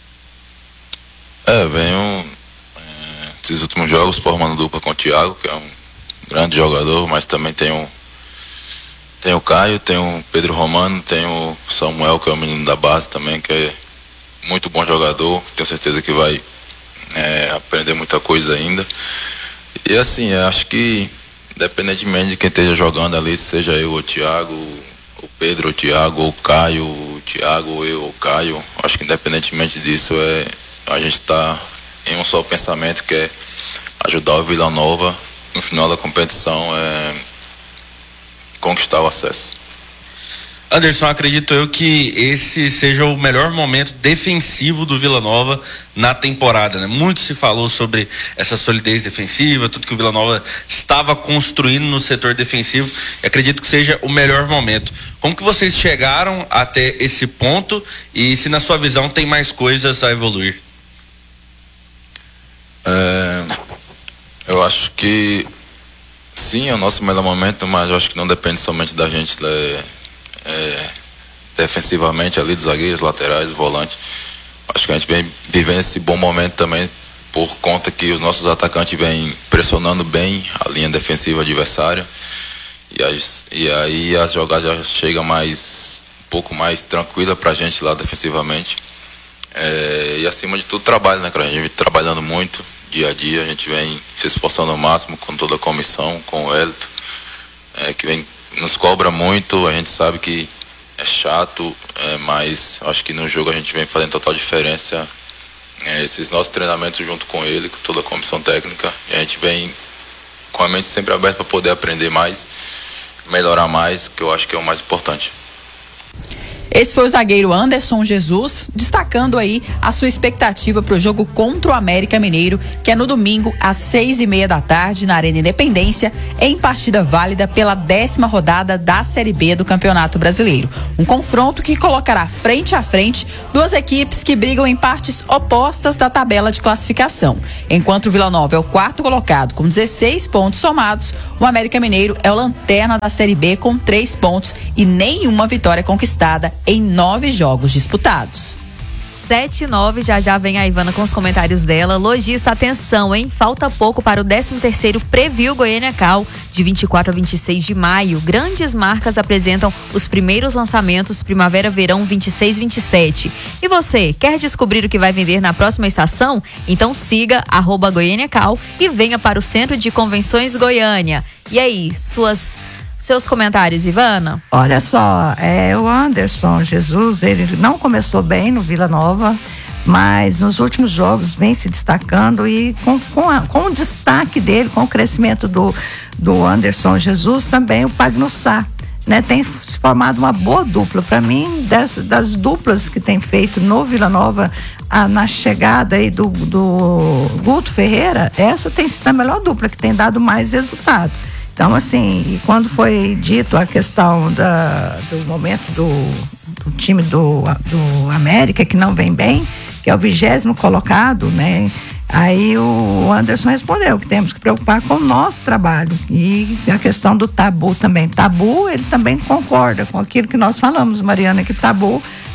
É, venho é, esses últimos jogos formando dupla com o Thiago, que é um grande jogador, mas também tem um Tem o Caio, tem o Pedro Romano, tem o Samuel, que é o menino da base também, que é muito bom jogador. Tenho certeza que vai é, aprender muita coisa ainda. E assim, eu acho que, independentemente de quem esteja jogando ali, seja eu ou o Thiago, o Pedro ou o Thiago, ou o Caio, o Thiago, ou eu ou o Caio, acho que independentemente disso, é, a gente está em um só pensamento, que é ajudar o Vila Nova no final da competição, é conquistar o acesso. Anderson, acredito eu que esse seja o melhor momento defensivo do Vila Nova na temporada, né? Muito se falou sobre essa solidez defensiva, tudo que o Vila Nova estava construindo no setor defensivo, e acredito que seja o melhor momento. Como que vocês chegaram até esse ponto, e se na sua visão tem mais coisas a evoluir? É, eu acho que sim, é o nosso melhor momento, mas eu acho que não depende somente da gente é, é, defensivamente ali, dos zagueiros, laterais, volante. Acho que a gente vem vivendo esse bom momento também por conta que os nossos atacantes vêm pressionando bem a linha defensiva adversária, e, as, e aí as jogadas já chegam mais, um pouco mais tranquila pra gente lá defensivamente. É, e acima de tudo trabalho, né, cara? A gente vem trabalhando muito dia a dia, a gente vem se esforçando ao máximo com toda a comissão, com o Hélito, é, que vem, nos cobra muito. A gente sabe que é chato, é, mas acho que no jogo a gente vem fazendo total diferença. É, esses nossos treinamentos junto com ele, com toda a comissão técnica, e a gente vem com a mente sempre aberta para poder aprender mais, melhorar mais, que eu acho que é o mais importante. Esse foi o zagueiro Anderson Jesus, destacando aí a sua expectativa para o jogo contra o América Mineiro, que é no domingo às seis e meia da tarde na Arena Independência, em partida válida pela décima rodada da Série B do Campeonato Brasileiro. Um confronto que colocará frente a frente duas equipes que brigam em partes opostas da tabela de classificação. Enquanto o Vila Nova é o quarto colocado com dezesseis pontos somados, o América Mineiro é o lanterna da Série B com três pontos e nenhuma vitória conquistada em nove jogos disputados. sete e nove, já já vem a Ivana com os comentários dela. Lojista, atenção, hein? Falta pouco para o décimo terceiro Preview Goiânia Cal, de vinte e quatro a vinte e seis de maio. Grandes marcas apresentam os primeiros lançamentos Primavera-Verão vinte e seis vinte e sete. E você, quer descobrir o que vai vender na próxima estação? Então siga arroba Goiânia Cal e venha para o Centro de Convenções Goiânia. E aí, suas... seus comentários, Ivana? Olha só, é, o Anderson Jesus, ele não começou bem no Vila Nova, mas nos últimos jogos vem se destacando, e com, com, a, com o destaque dele, com o crescimento do, do Anderson Jesus, também o Pagnussá, né? Tem se formado uma boa dupla. Para mim, das, das duplas que tem feito no Vila Nova, a, na chegada aí do, do Guto Ferreira, essa tem sido a melhor dupla, que tem dado mais resultado. Então, assim, e quando foi dito a questão da, do momento do, do time do, do América, que não vem bem, que é o vigésimo colocado, né? Aí o Anderson respondeu que temos que preocupar com o nosso trabalho. E a questão do tabu também. Tabu, ele também concorda com aquilo que nós falamos, Mariana, que tabu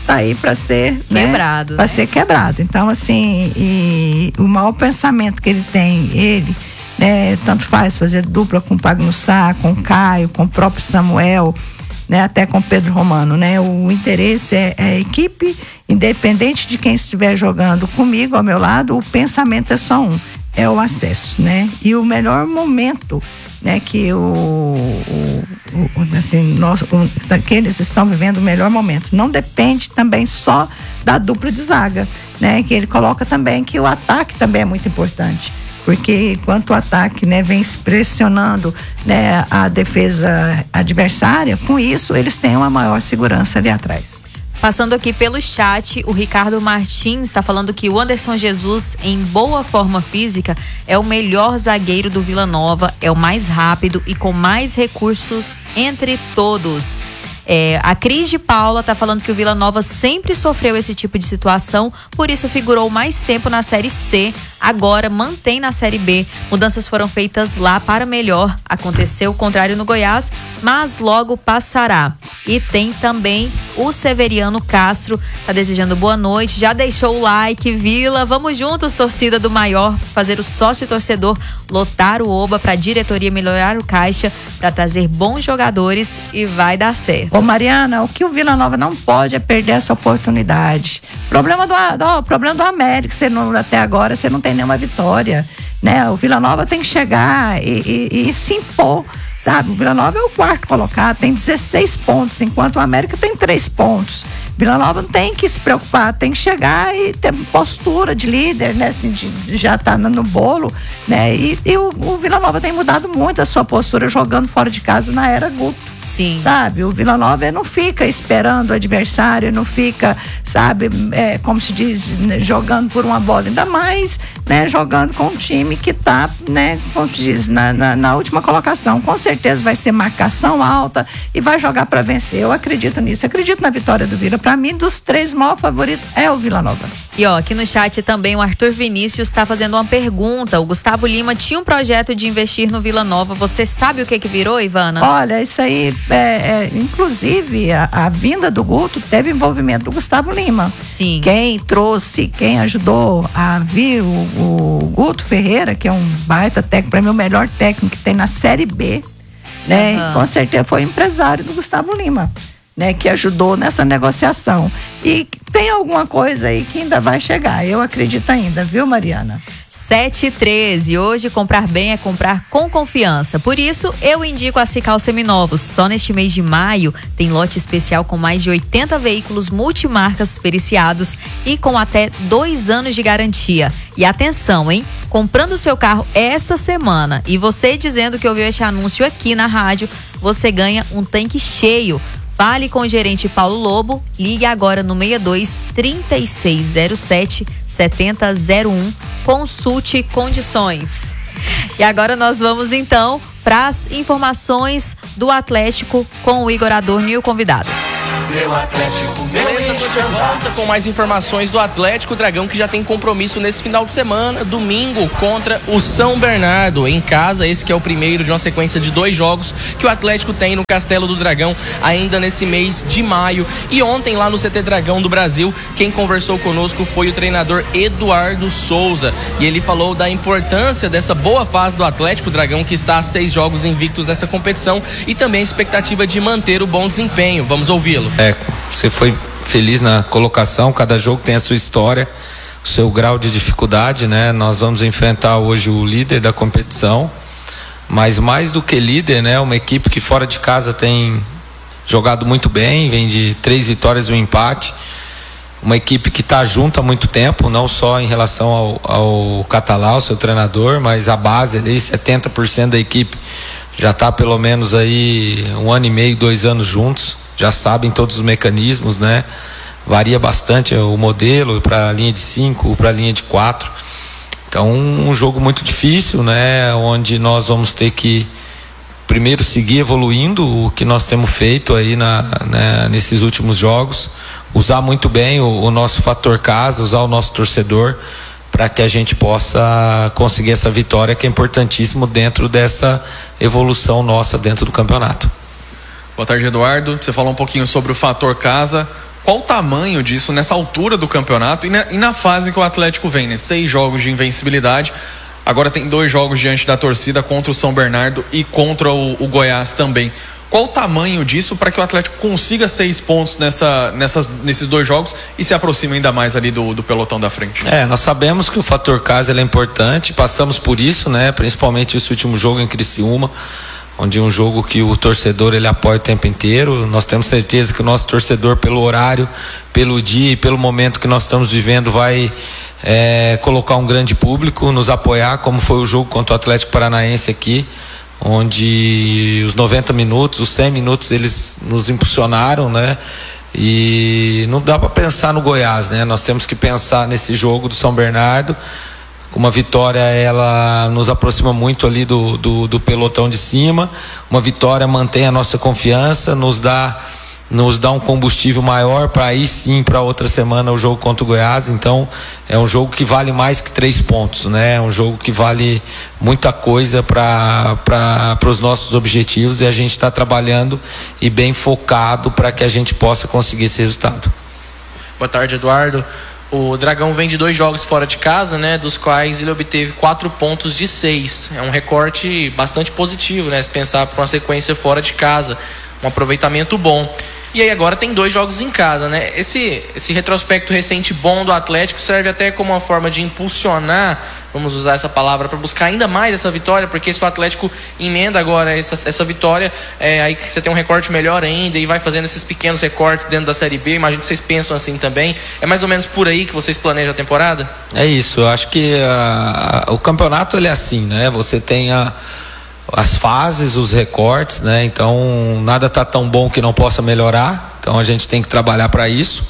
tá aí para ser quebrado, né? Para né? ser quebrado. Então, assim, e o maior pensamento que ele tem, ele, né, tanto faz fazer dupla com o Pagnussá, com o Caio, com o próprio Samuel, né, até com o Pedro Romano, né? O interesse é, é a equipe, independente de quem estiver jogando comigo ao meu lado, o pensamento é só um, é o acesso, né? E o melhor momento, né, que o, o, o assim, nós, o, que eles estão vivendo o melhor momento, não depende também só da dupla de zaga, né? Que ele coloca também que o ataque também é muito importante. Porque enquanto o ataque, né, vem se pressionando, né, a defesa adversária, com isso eles têm uma maior segurança ali atrás. Passando aqui pelo chat, o Ricardo Martins está falando que o Anderson Jesus, em boa forma física, é o melhor zagueiro do Vila Nova, é o mais rápido e com mais recursos entre todos. É, a Cris de Paula tá falando que o Vila Nova sempre sofreu esse tipo de situação, por isso figurou mais tempo na Série C, agora mantém na Série B. Mudanças foram feitas lá para melhor. Aconteceu o contrário no Goiás, mas logo passará. E tem também o Severiano Castro, tá desejando boa noite, já deixou o like, Vila, vamos juntos, torcida do maior, fazer o sócio torcedor lotar o Oba para a diretoria melhorar o caixa, para trazer bons jogadores e vai dar certo. Ô Mariana, o que o Vila Nova não pode é perder essa oportunidade. Problema do, do, problema do América, você não, até agora você não tem nenhuma vitória, né? O Vila Nova tem que chegar e, e, e se impor, sabe? O Vila Nova é o quarto colocado, tem dezesseis pontos, enquanto o América tem três pontos. Vila Nova não tem que se preocupar, tem que chegar e ter postura de líder, né? Assim, de, de já tá no bolo, né? E, e o, o Vila Nova tem mudado muito a sua postura jogando fora de casa na era Guto. Sim. Sabe, o Vila Nova não fica esperando o adversário, não fica, sabe, é, como se diz, né, jogando por uma bola, ainda mais, né, jogando com um time que tá, né, como se diz, na, na, na última colocação. Com certeza vai ser marcação alta e vai jogar para vencer. Eu acredito nisso, acredito na vitória do Vila. Para mim, dos três, o maior favorito é o Vila Nova. E ó, aqui no chat também o Arthur Vinícius está fazendo uma pergunta. O Gustavo Lima tinha um projeto de investir no Vila Nova. Você sabe o que que virou, Ivana? Olha, isso aí É, é, inclusive a, a vinda do Guto teve envolvimento do Gustavo Lima. Sim. Quem trouxe, quem ajudou a vir o, o Guto Ferreira, que é um baita técnico, para mim o melhor técnico que tem na Série B, né? Uhum. Com certeza foi empresário do Gustavo Lima, né? Que ajudou nessa negociação. E tem alguma coisa aí que ainda vai chegar, eu acredito ainda, viu, Mariana? sete e treze. Hoje comprar bem é comprar com confiança. Por isso, eu indico a Cical Seminovos. Só neste mês de maio tem lote especial com mais de oitenta veículos multimarcas periciados e com até dois anos de garantia. E atenção, hein? Comprando o seu carro esta semana e você dizendo que ouviu este anúncio aqui na rádio, você ganha um tanque cheio. Fale com o gerente Paulo Lobo, ligue agora no seis dois, três seis zero sete, sete zero zero um, consulte condições. E agora nós vamos então para as informações do Atlético com o Igor Adorno e o convidado. Meu Atlético, meu Beleza, tô de volta com mais informações do Atlético Dragão, que já tem compromisso nesse final de semana, domingo, contra o São Bernardo, em casa. Esse que é o primeiro de uma sequência de dois jogos que o Atlético tem no Castelo do Dragão, ainda nesse mês de maio. E ontem, lá no C T Dragão do Brasil, quem conversou conosco foi o treinador Eduardo Souza. E ele falou da importância dessa boa fase do Atlético Dragão, que está a seis jogos invictos nessa competição, e também a expectativa de manter o bom desempenho. Vamos ouvi-lo. É, você foi feliz na colocação, cada jogo tem a sua história, o seu grau de dificuldade, né? Nós vamos enfrentar hoje o líder da competição, mas mais do que líder, né? Uma equipe que fora de casa tem jogado muito bem, vem de três vitórias e um empate, uma equipe que está junto há muito tempo, não só em relação ao, ao Catalão, seu treinador, mas a base ali, setenta por cento da equipe já está pelo menos aí um ano e meio, dois anos juntos, já sabem todos os mecanismos, né? Varia bastante o modelo para a linha de cinco, para a linha de quatro. Então, um jogo muito difícil, né? Onde nós vamos ter que primeiro seguir evoluindo o que nós temos feito aí na, né, nesses últimos jogos, usar muito bem o, o nosso fator casa, usar o nosso torcedor para que a gente possa conseguir essa vitória, que é importantíssimo dentro dessa evolução nossa dentro do campeonato. Boa tarde, Eduardo. Você falou um pouquinho sobre o fator casa. qual o tamanho disso nessa altura do campeonato e na, e na fase que o Atlético vem, né? Seis jogos de invencibilidade, agora tem dois jogos diante da torcida contra o São Bernardo e contra o, o Goiás também. Qual o tamanho disso para que o Atlético consiga seis pontos nessa, nessas, nesses dois jogos e se aproxime ainda mais ali do, do pelotão da frente? É, nós sabemos que o fator casa ele é importante, passamos por isso, né? Principalmente esse último jogo em Criciúma, onde é um jogo que o torcedor ele apoia o tempo inteiro. Nós temos certeza que o nosso torcedor, pelo horário, pelo dia e pelo momento que nós estamos vivendo, vai é, colocar um grande público, nos apoiar, como foi o jogo contra o Atlético Paranaense aqui, onde os noventa minutos, os cem minutos eles nos impulsionaram, né? E não dá para pensar no Goiás, né? Nós temos que pensar nesse jogo do São Bernardo. Uma vitória, ela nos aproxima muito ali do, do, do pelotão de cima. Uma vitória mantém a nossa confiança, nos dá, nos dá um combustível maior para aí sim, para outra semana, o jogo contra o Goiás. Então, é um jogo que vale mais que três pontos, né? É um jogo que vale muita coisa para para os nossos objetivos, e a gente está trabalhando e bem focado para que a gente possa conseguir esse resultado. Boa tarde, Eduardo. O Dragão vem de dois jogos fora de casa, né, dos quais ele obteve quatro pontos de seis. É um recorte bastante positivo, né, se pensar por uma sequência fora de casa, um aproveitamento bom. E aí agora tem dois jogos em casa, né? Esse, esse retrospecto recente bom do Atlético serve até como uma forma de impulsionar, vamos usar essa palavra, para buscar ainda mais essa vitória, porque se o Atlético emenda agora essa, essa vitória, é, aí você tem um recorte melhor ainda e vai fazendo esses pequenos recortes dentro da Série B. Imagino que vocês pensam assim também. É mais ou menos por aí que vocês planejam a temporada? É isso, eu acho que a, a, o campeonato ele é assim, né? Você tem a as fases, os recortes, né? Então nada tá tão bom que não possa melhorar, então a gente tem que trabalhar para isso,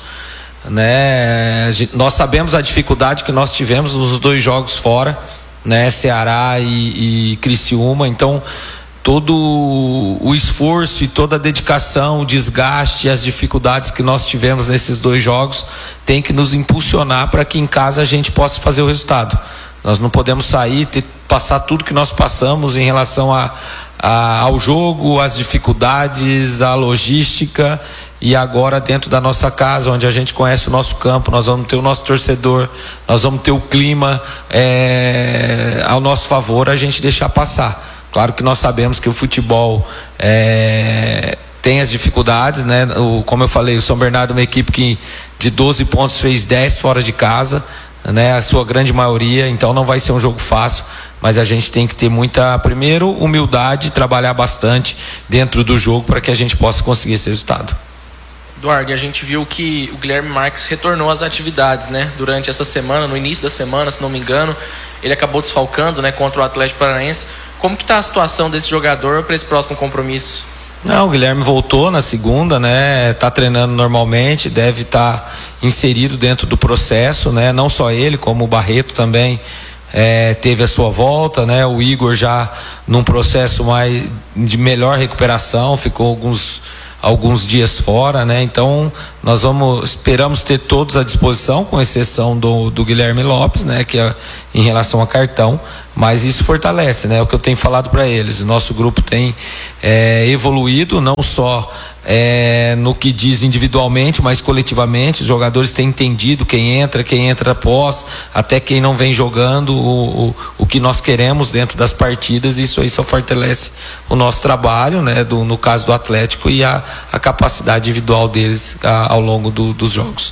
né? Nós sabemos a dificuldade que nós tivemos nos dois jogos fora, né? Ceará e, e Criciúma. Então todo o esforço e toda a dedicação, o desgaste e as dificuldades que nós tivemos nesses dois jogos tem que nos impulsionar para que em casa a gente possa fazer o resultado. Nós não podemos sair, ter, passar tudo que nós passamos em relação a, a, ao jogo, às dificuldades, à logística, e agora dentro da nossa casa, onde a gente conhece o nosso campo, nós vamos ter o nosso torcedor, nós vamos ter o clima é, ao nosso favor, a gente deixar passar. Claro que nós sabemos que o futebol é, tem as dificuldades, né? O, como eu falei, o São Bernardo é uma equipe que de doze pontos fez dez fora de casa, né, a sua grande maioria, então não vai ser um jogo fácil, mas a gente tem que ter muita, primeiro, humildade, trabalhar bastante dentro do jogo para que a gente possa conseguir esse resultado. Eduardo, e a gente viu que o Guilherme Marques retornou às atividades, né, durante essa semana, no início da semana, se não me engano, ele acabou desfalcando, né, contra o Atlético Paranaense. Como que está a situação desse jogador para esse próximo compromisso? Não, o Guilherme voltou na segunda, né? Tá treinando normalmente, deve estar tá inserido dentro do processo, né? Não só ele, como o Barreto também é, teve a sua volta, né? O Igor já num processo mais de melhor recuperação, ficou alguns alguns dias fora, né? Então nós vamos esperamos ter todos à disposição, com exceção do, do Guilherme Lopes, né? Que é em relação a cartão, mas isso fortalece, né? O que eu tenho falado para eles, o nosso grupo tem é, evoluído, não só é, no que diz individualmente, mas coletivamente. Os jogadores têm entendido quem entra, quem entra após, até quem não vem jogando, o, o, o que nós queremos dentro das partidas. Isso aí só fortalece o nosso trabalho, né? Do, no caso do Atlético, e a, a capacidade individual deles a, ao longo do, dos jogos.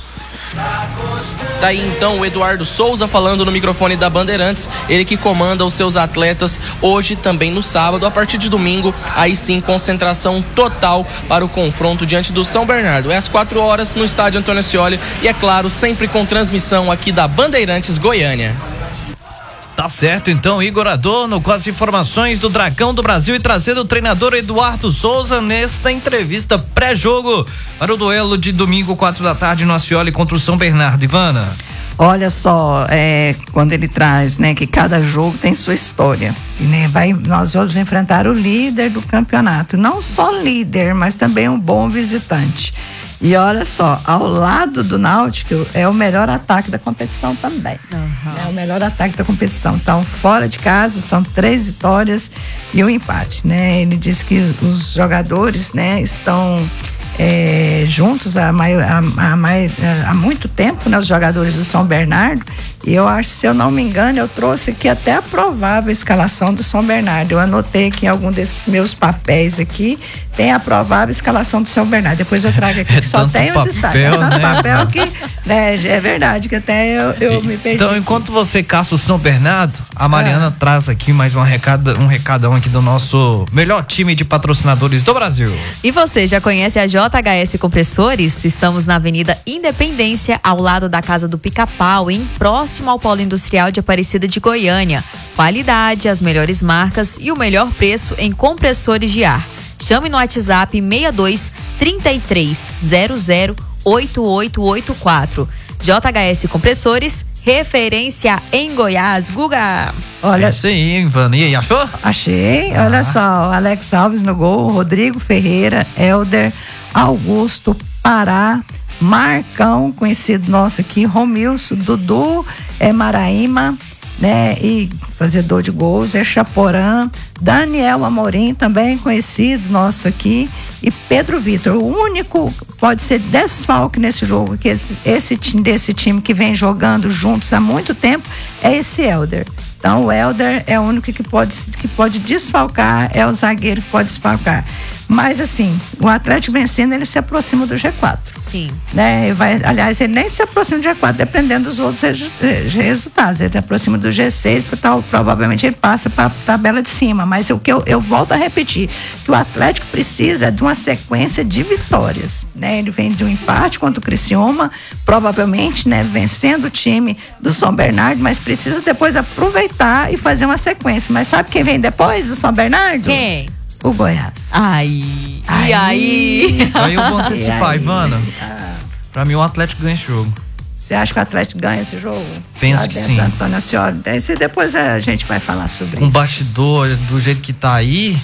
Tá aí então o Eduardo Souza falando no microfone da Bandeirantes, ele que comanda os seus atletas hoje, também no sábado, a partir de domingo, aí sim concentração total para o confronto diante do São Bernardo. É às quatro horas no estádio Antônio Ascioli e, é claro, sempre com transmissão aqui da Bandeirantes Goiânia. Tá certo, então, Igor Adorno com as informações do Dragão do Brasil e trazendo o treinador Eduardo Souza nesta entrevista pré-jogo para o duelo de domingo, quatro da tarde, no Ascioli contra o São Bernardo. Ivana. Olha só, é, quando ele traz, né, que cada jogo tem sua história. E, né, vai, nós vamos enfrentar o líder do campeonato. Não só líder, mas também um bom visitante. E olha só, ao lado do Náutico é o melhor ataque da competição também. Uhum. É o melhor ataque da competição. Então, fora de casa, são três vitórias e um empate, né? Ele diz que os jogadores, né, estão é, juntos há, há, há, há muito tempo, né, os jogadores do São Bernardo, e eu acho, se eu não me engano, eu trouxe aqui até a provável escalação do São Bernardo. Eu anotei aqui em algum desses meus papéis aqui, tem a provável escalação do São Bernardo. Depois eu trago aqui, É que só tanto tem o papel, destaque. É tanto né? papel que, né, é verdade, que até eu, eu me perdi. Então, enquanto você caça o São Bernardo, a Mariana ah. traz aqui mais uma recada, um recadão aqui do nosso melhor time de patrocinadores do Brasil. E você já conhece a J H S Compressores? Estamos na Avenida Independência, ao lado da Casa do Pica-Pau, em próximo ao Polo Industrial de Aparecida de Goiânia. Qualidade, as melhores marcas e o melhor preço em compressores de ar. Chame no WhatsApp seis dois, três três zero zero, oito oito oito quatro. J H S Compressores, referência em Goiás. Guga! Olha, é isso aí, Ivana. E aí, achou? Achei. Ah. Olha só, Alex Alves no gol, Rodrigo Ferreira, Helder, Augusto, Pará, Marcão, conhecido nosso aqui, Romilson, Dudu, é, Maraíma, né, e fazedor de gols, é Chaporã, Daniel Amorim, também conhecido nosso aqui, e Pedro Vitor. O único pode ser desfalque nesse jogo, que esse, esse desse time que vem jogando juntos há muito tempo, é esse Helder. Então o Helder é o único que pode, que pode desfalcar, é o zagueiro que pode desfalcar. Mas assim, o Atlético vencendo, ele se aproxima do G quatro. Sim. Né? Vai, aliás, ele nem se aproxima do G quatro, dependendo dos outros resultados. Ele se aproxima do G seis, tal, provavelmente ele passa para a tabela de cima. Mas o que eu, eu volto a repetir, que o Atlético precisa de uma sequência de vitórias. Né? Ele vem de um empate contra o Criciúma, provavelmente, né, vencendo o time do São Bernardo, mas precisa depois aproveitar e fazer uma sequência. Mas sabe quem vem depois do São Bernardo? Quem? O Goiás. Ai. Aí. E aí? Aí eu vou antecipar, aí? Ivana. Ah. Pra mim, o Atlético ganha esse jogo. Você acha que o Atlético ganha esse jogo? Penso que sim. Antônio Ascioli. Depois a gente vai falar sobre com isso. Com bastidores, do jeito que tá aí,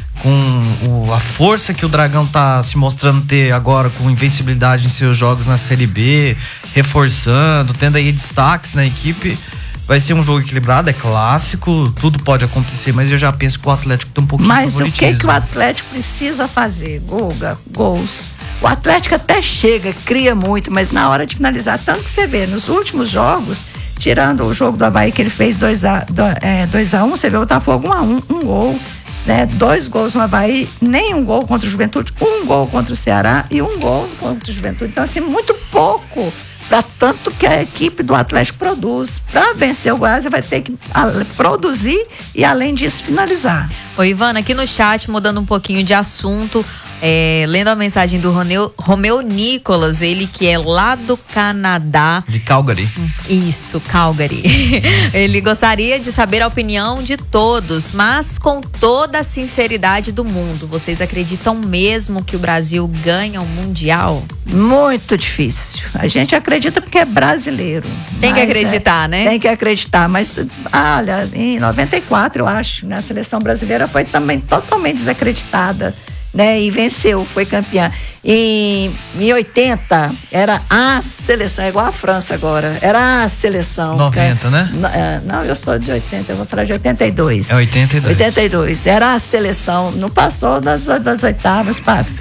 com o, a força que o Dragão tá se mostrando ter agora, com invencibilidade em seus jogos na Série B, reforçando, tendo aí destaques na equipe. Vai ser um jogo equilibrado, é clássico, tudo pode acontecer, mas eu já penso que o Atlético tem um pouquinho de Mas favoritismo. o que que o Atlético precisa fazer, Guga? Gols. O Atlético até chega, cria muito, mas na hora de finalizar, tanto que você vê, nos últimos jogos, tirando o jogo do Avaí que ele fez dois a um, você vê o Botafogo um a um, um gol, né? Dois gols no Avaí, nem um gol contra o Juventude, um gol contra o Ceará e um gol contra o Juventude. Então, assim, muito pouco para tanto que a equipe do Atlético produz. Para vencer o Goiás, vai ter que a, produzir e, além disso, finalizar. Ô, Ivana, aqui no chat, mudando um pouquinho de assunto, é, lendo a mensagem do Romeu, Romeu Nicolas, ele que é lá do Canadá. De Calgary. Isso, Calgary. Ele gostaria de saber a opinião de todos, mas com toda a sinceridade do mundo. Vocês acreditam mesmo que o Brasil ganha o Mundial? Muito difícil. A gente acredita porque é brasileiro. Tem que acreditar, é, né? Tem que acreditar, mas olha, em noventa e quatro, eu acho, né, a seleção brasileira foi também totalmente desacreditada, né? E venceu, foi campeã. Em, em oitenta, era a seleção, igual a França agora, era a seleção. noventa, né? Não, eu sou de oitenta, eu vou falar de oitenta e dois. É oitenta e dois. oitenta e dois, era a seleção, não passou das, das oitavas, pá,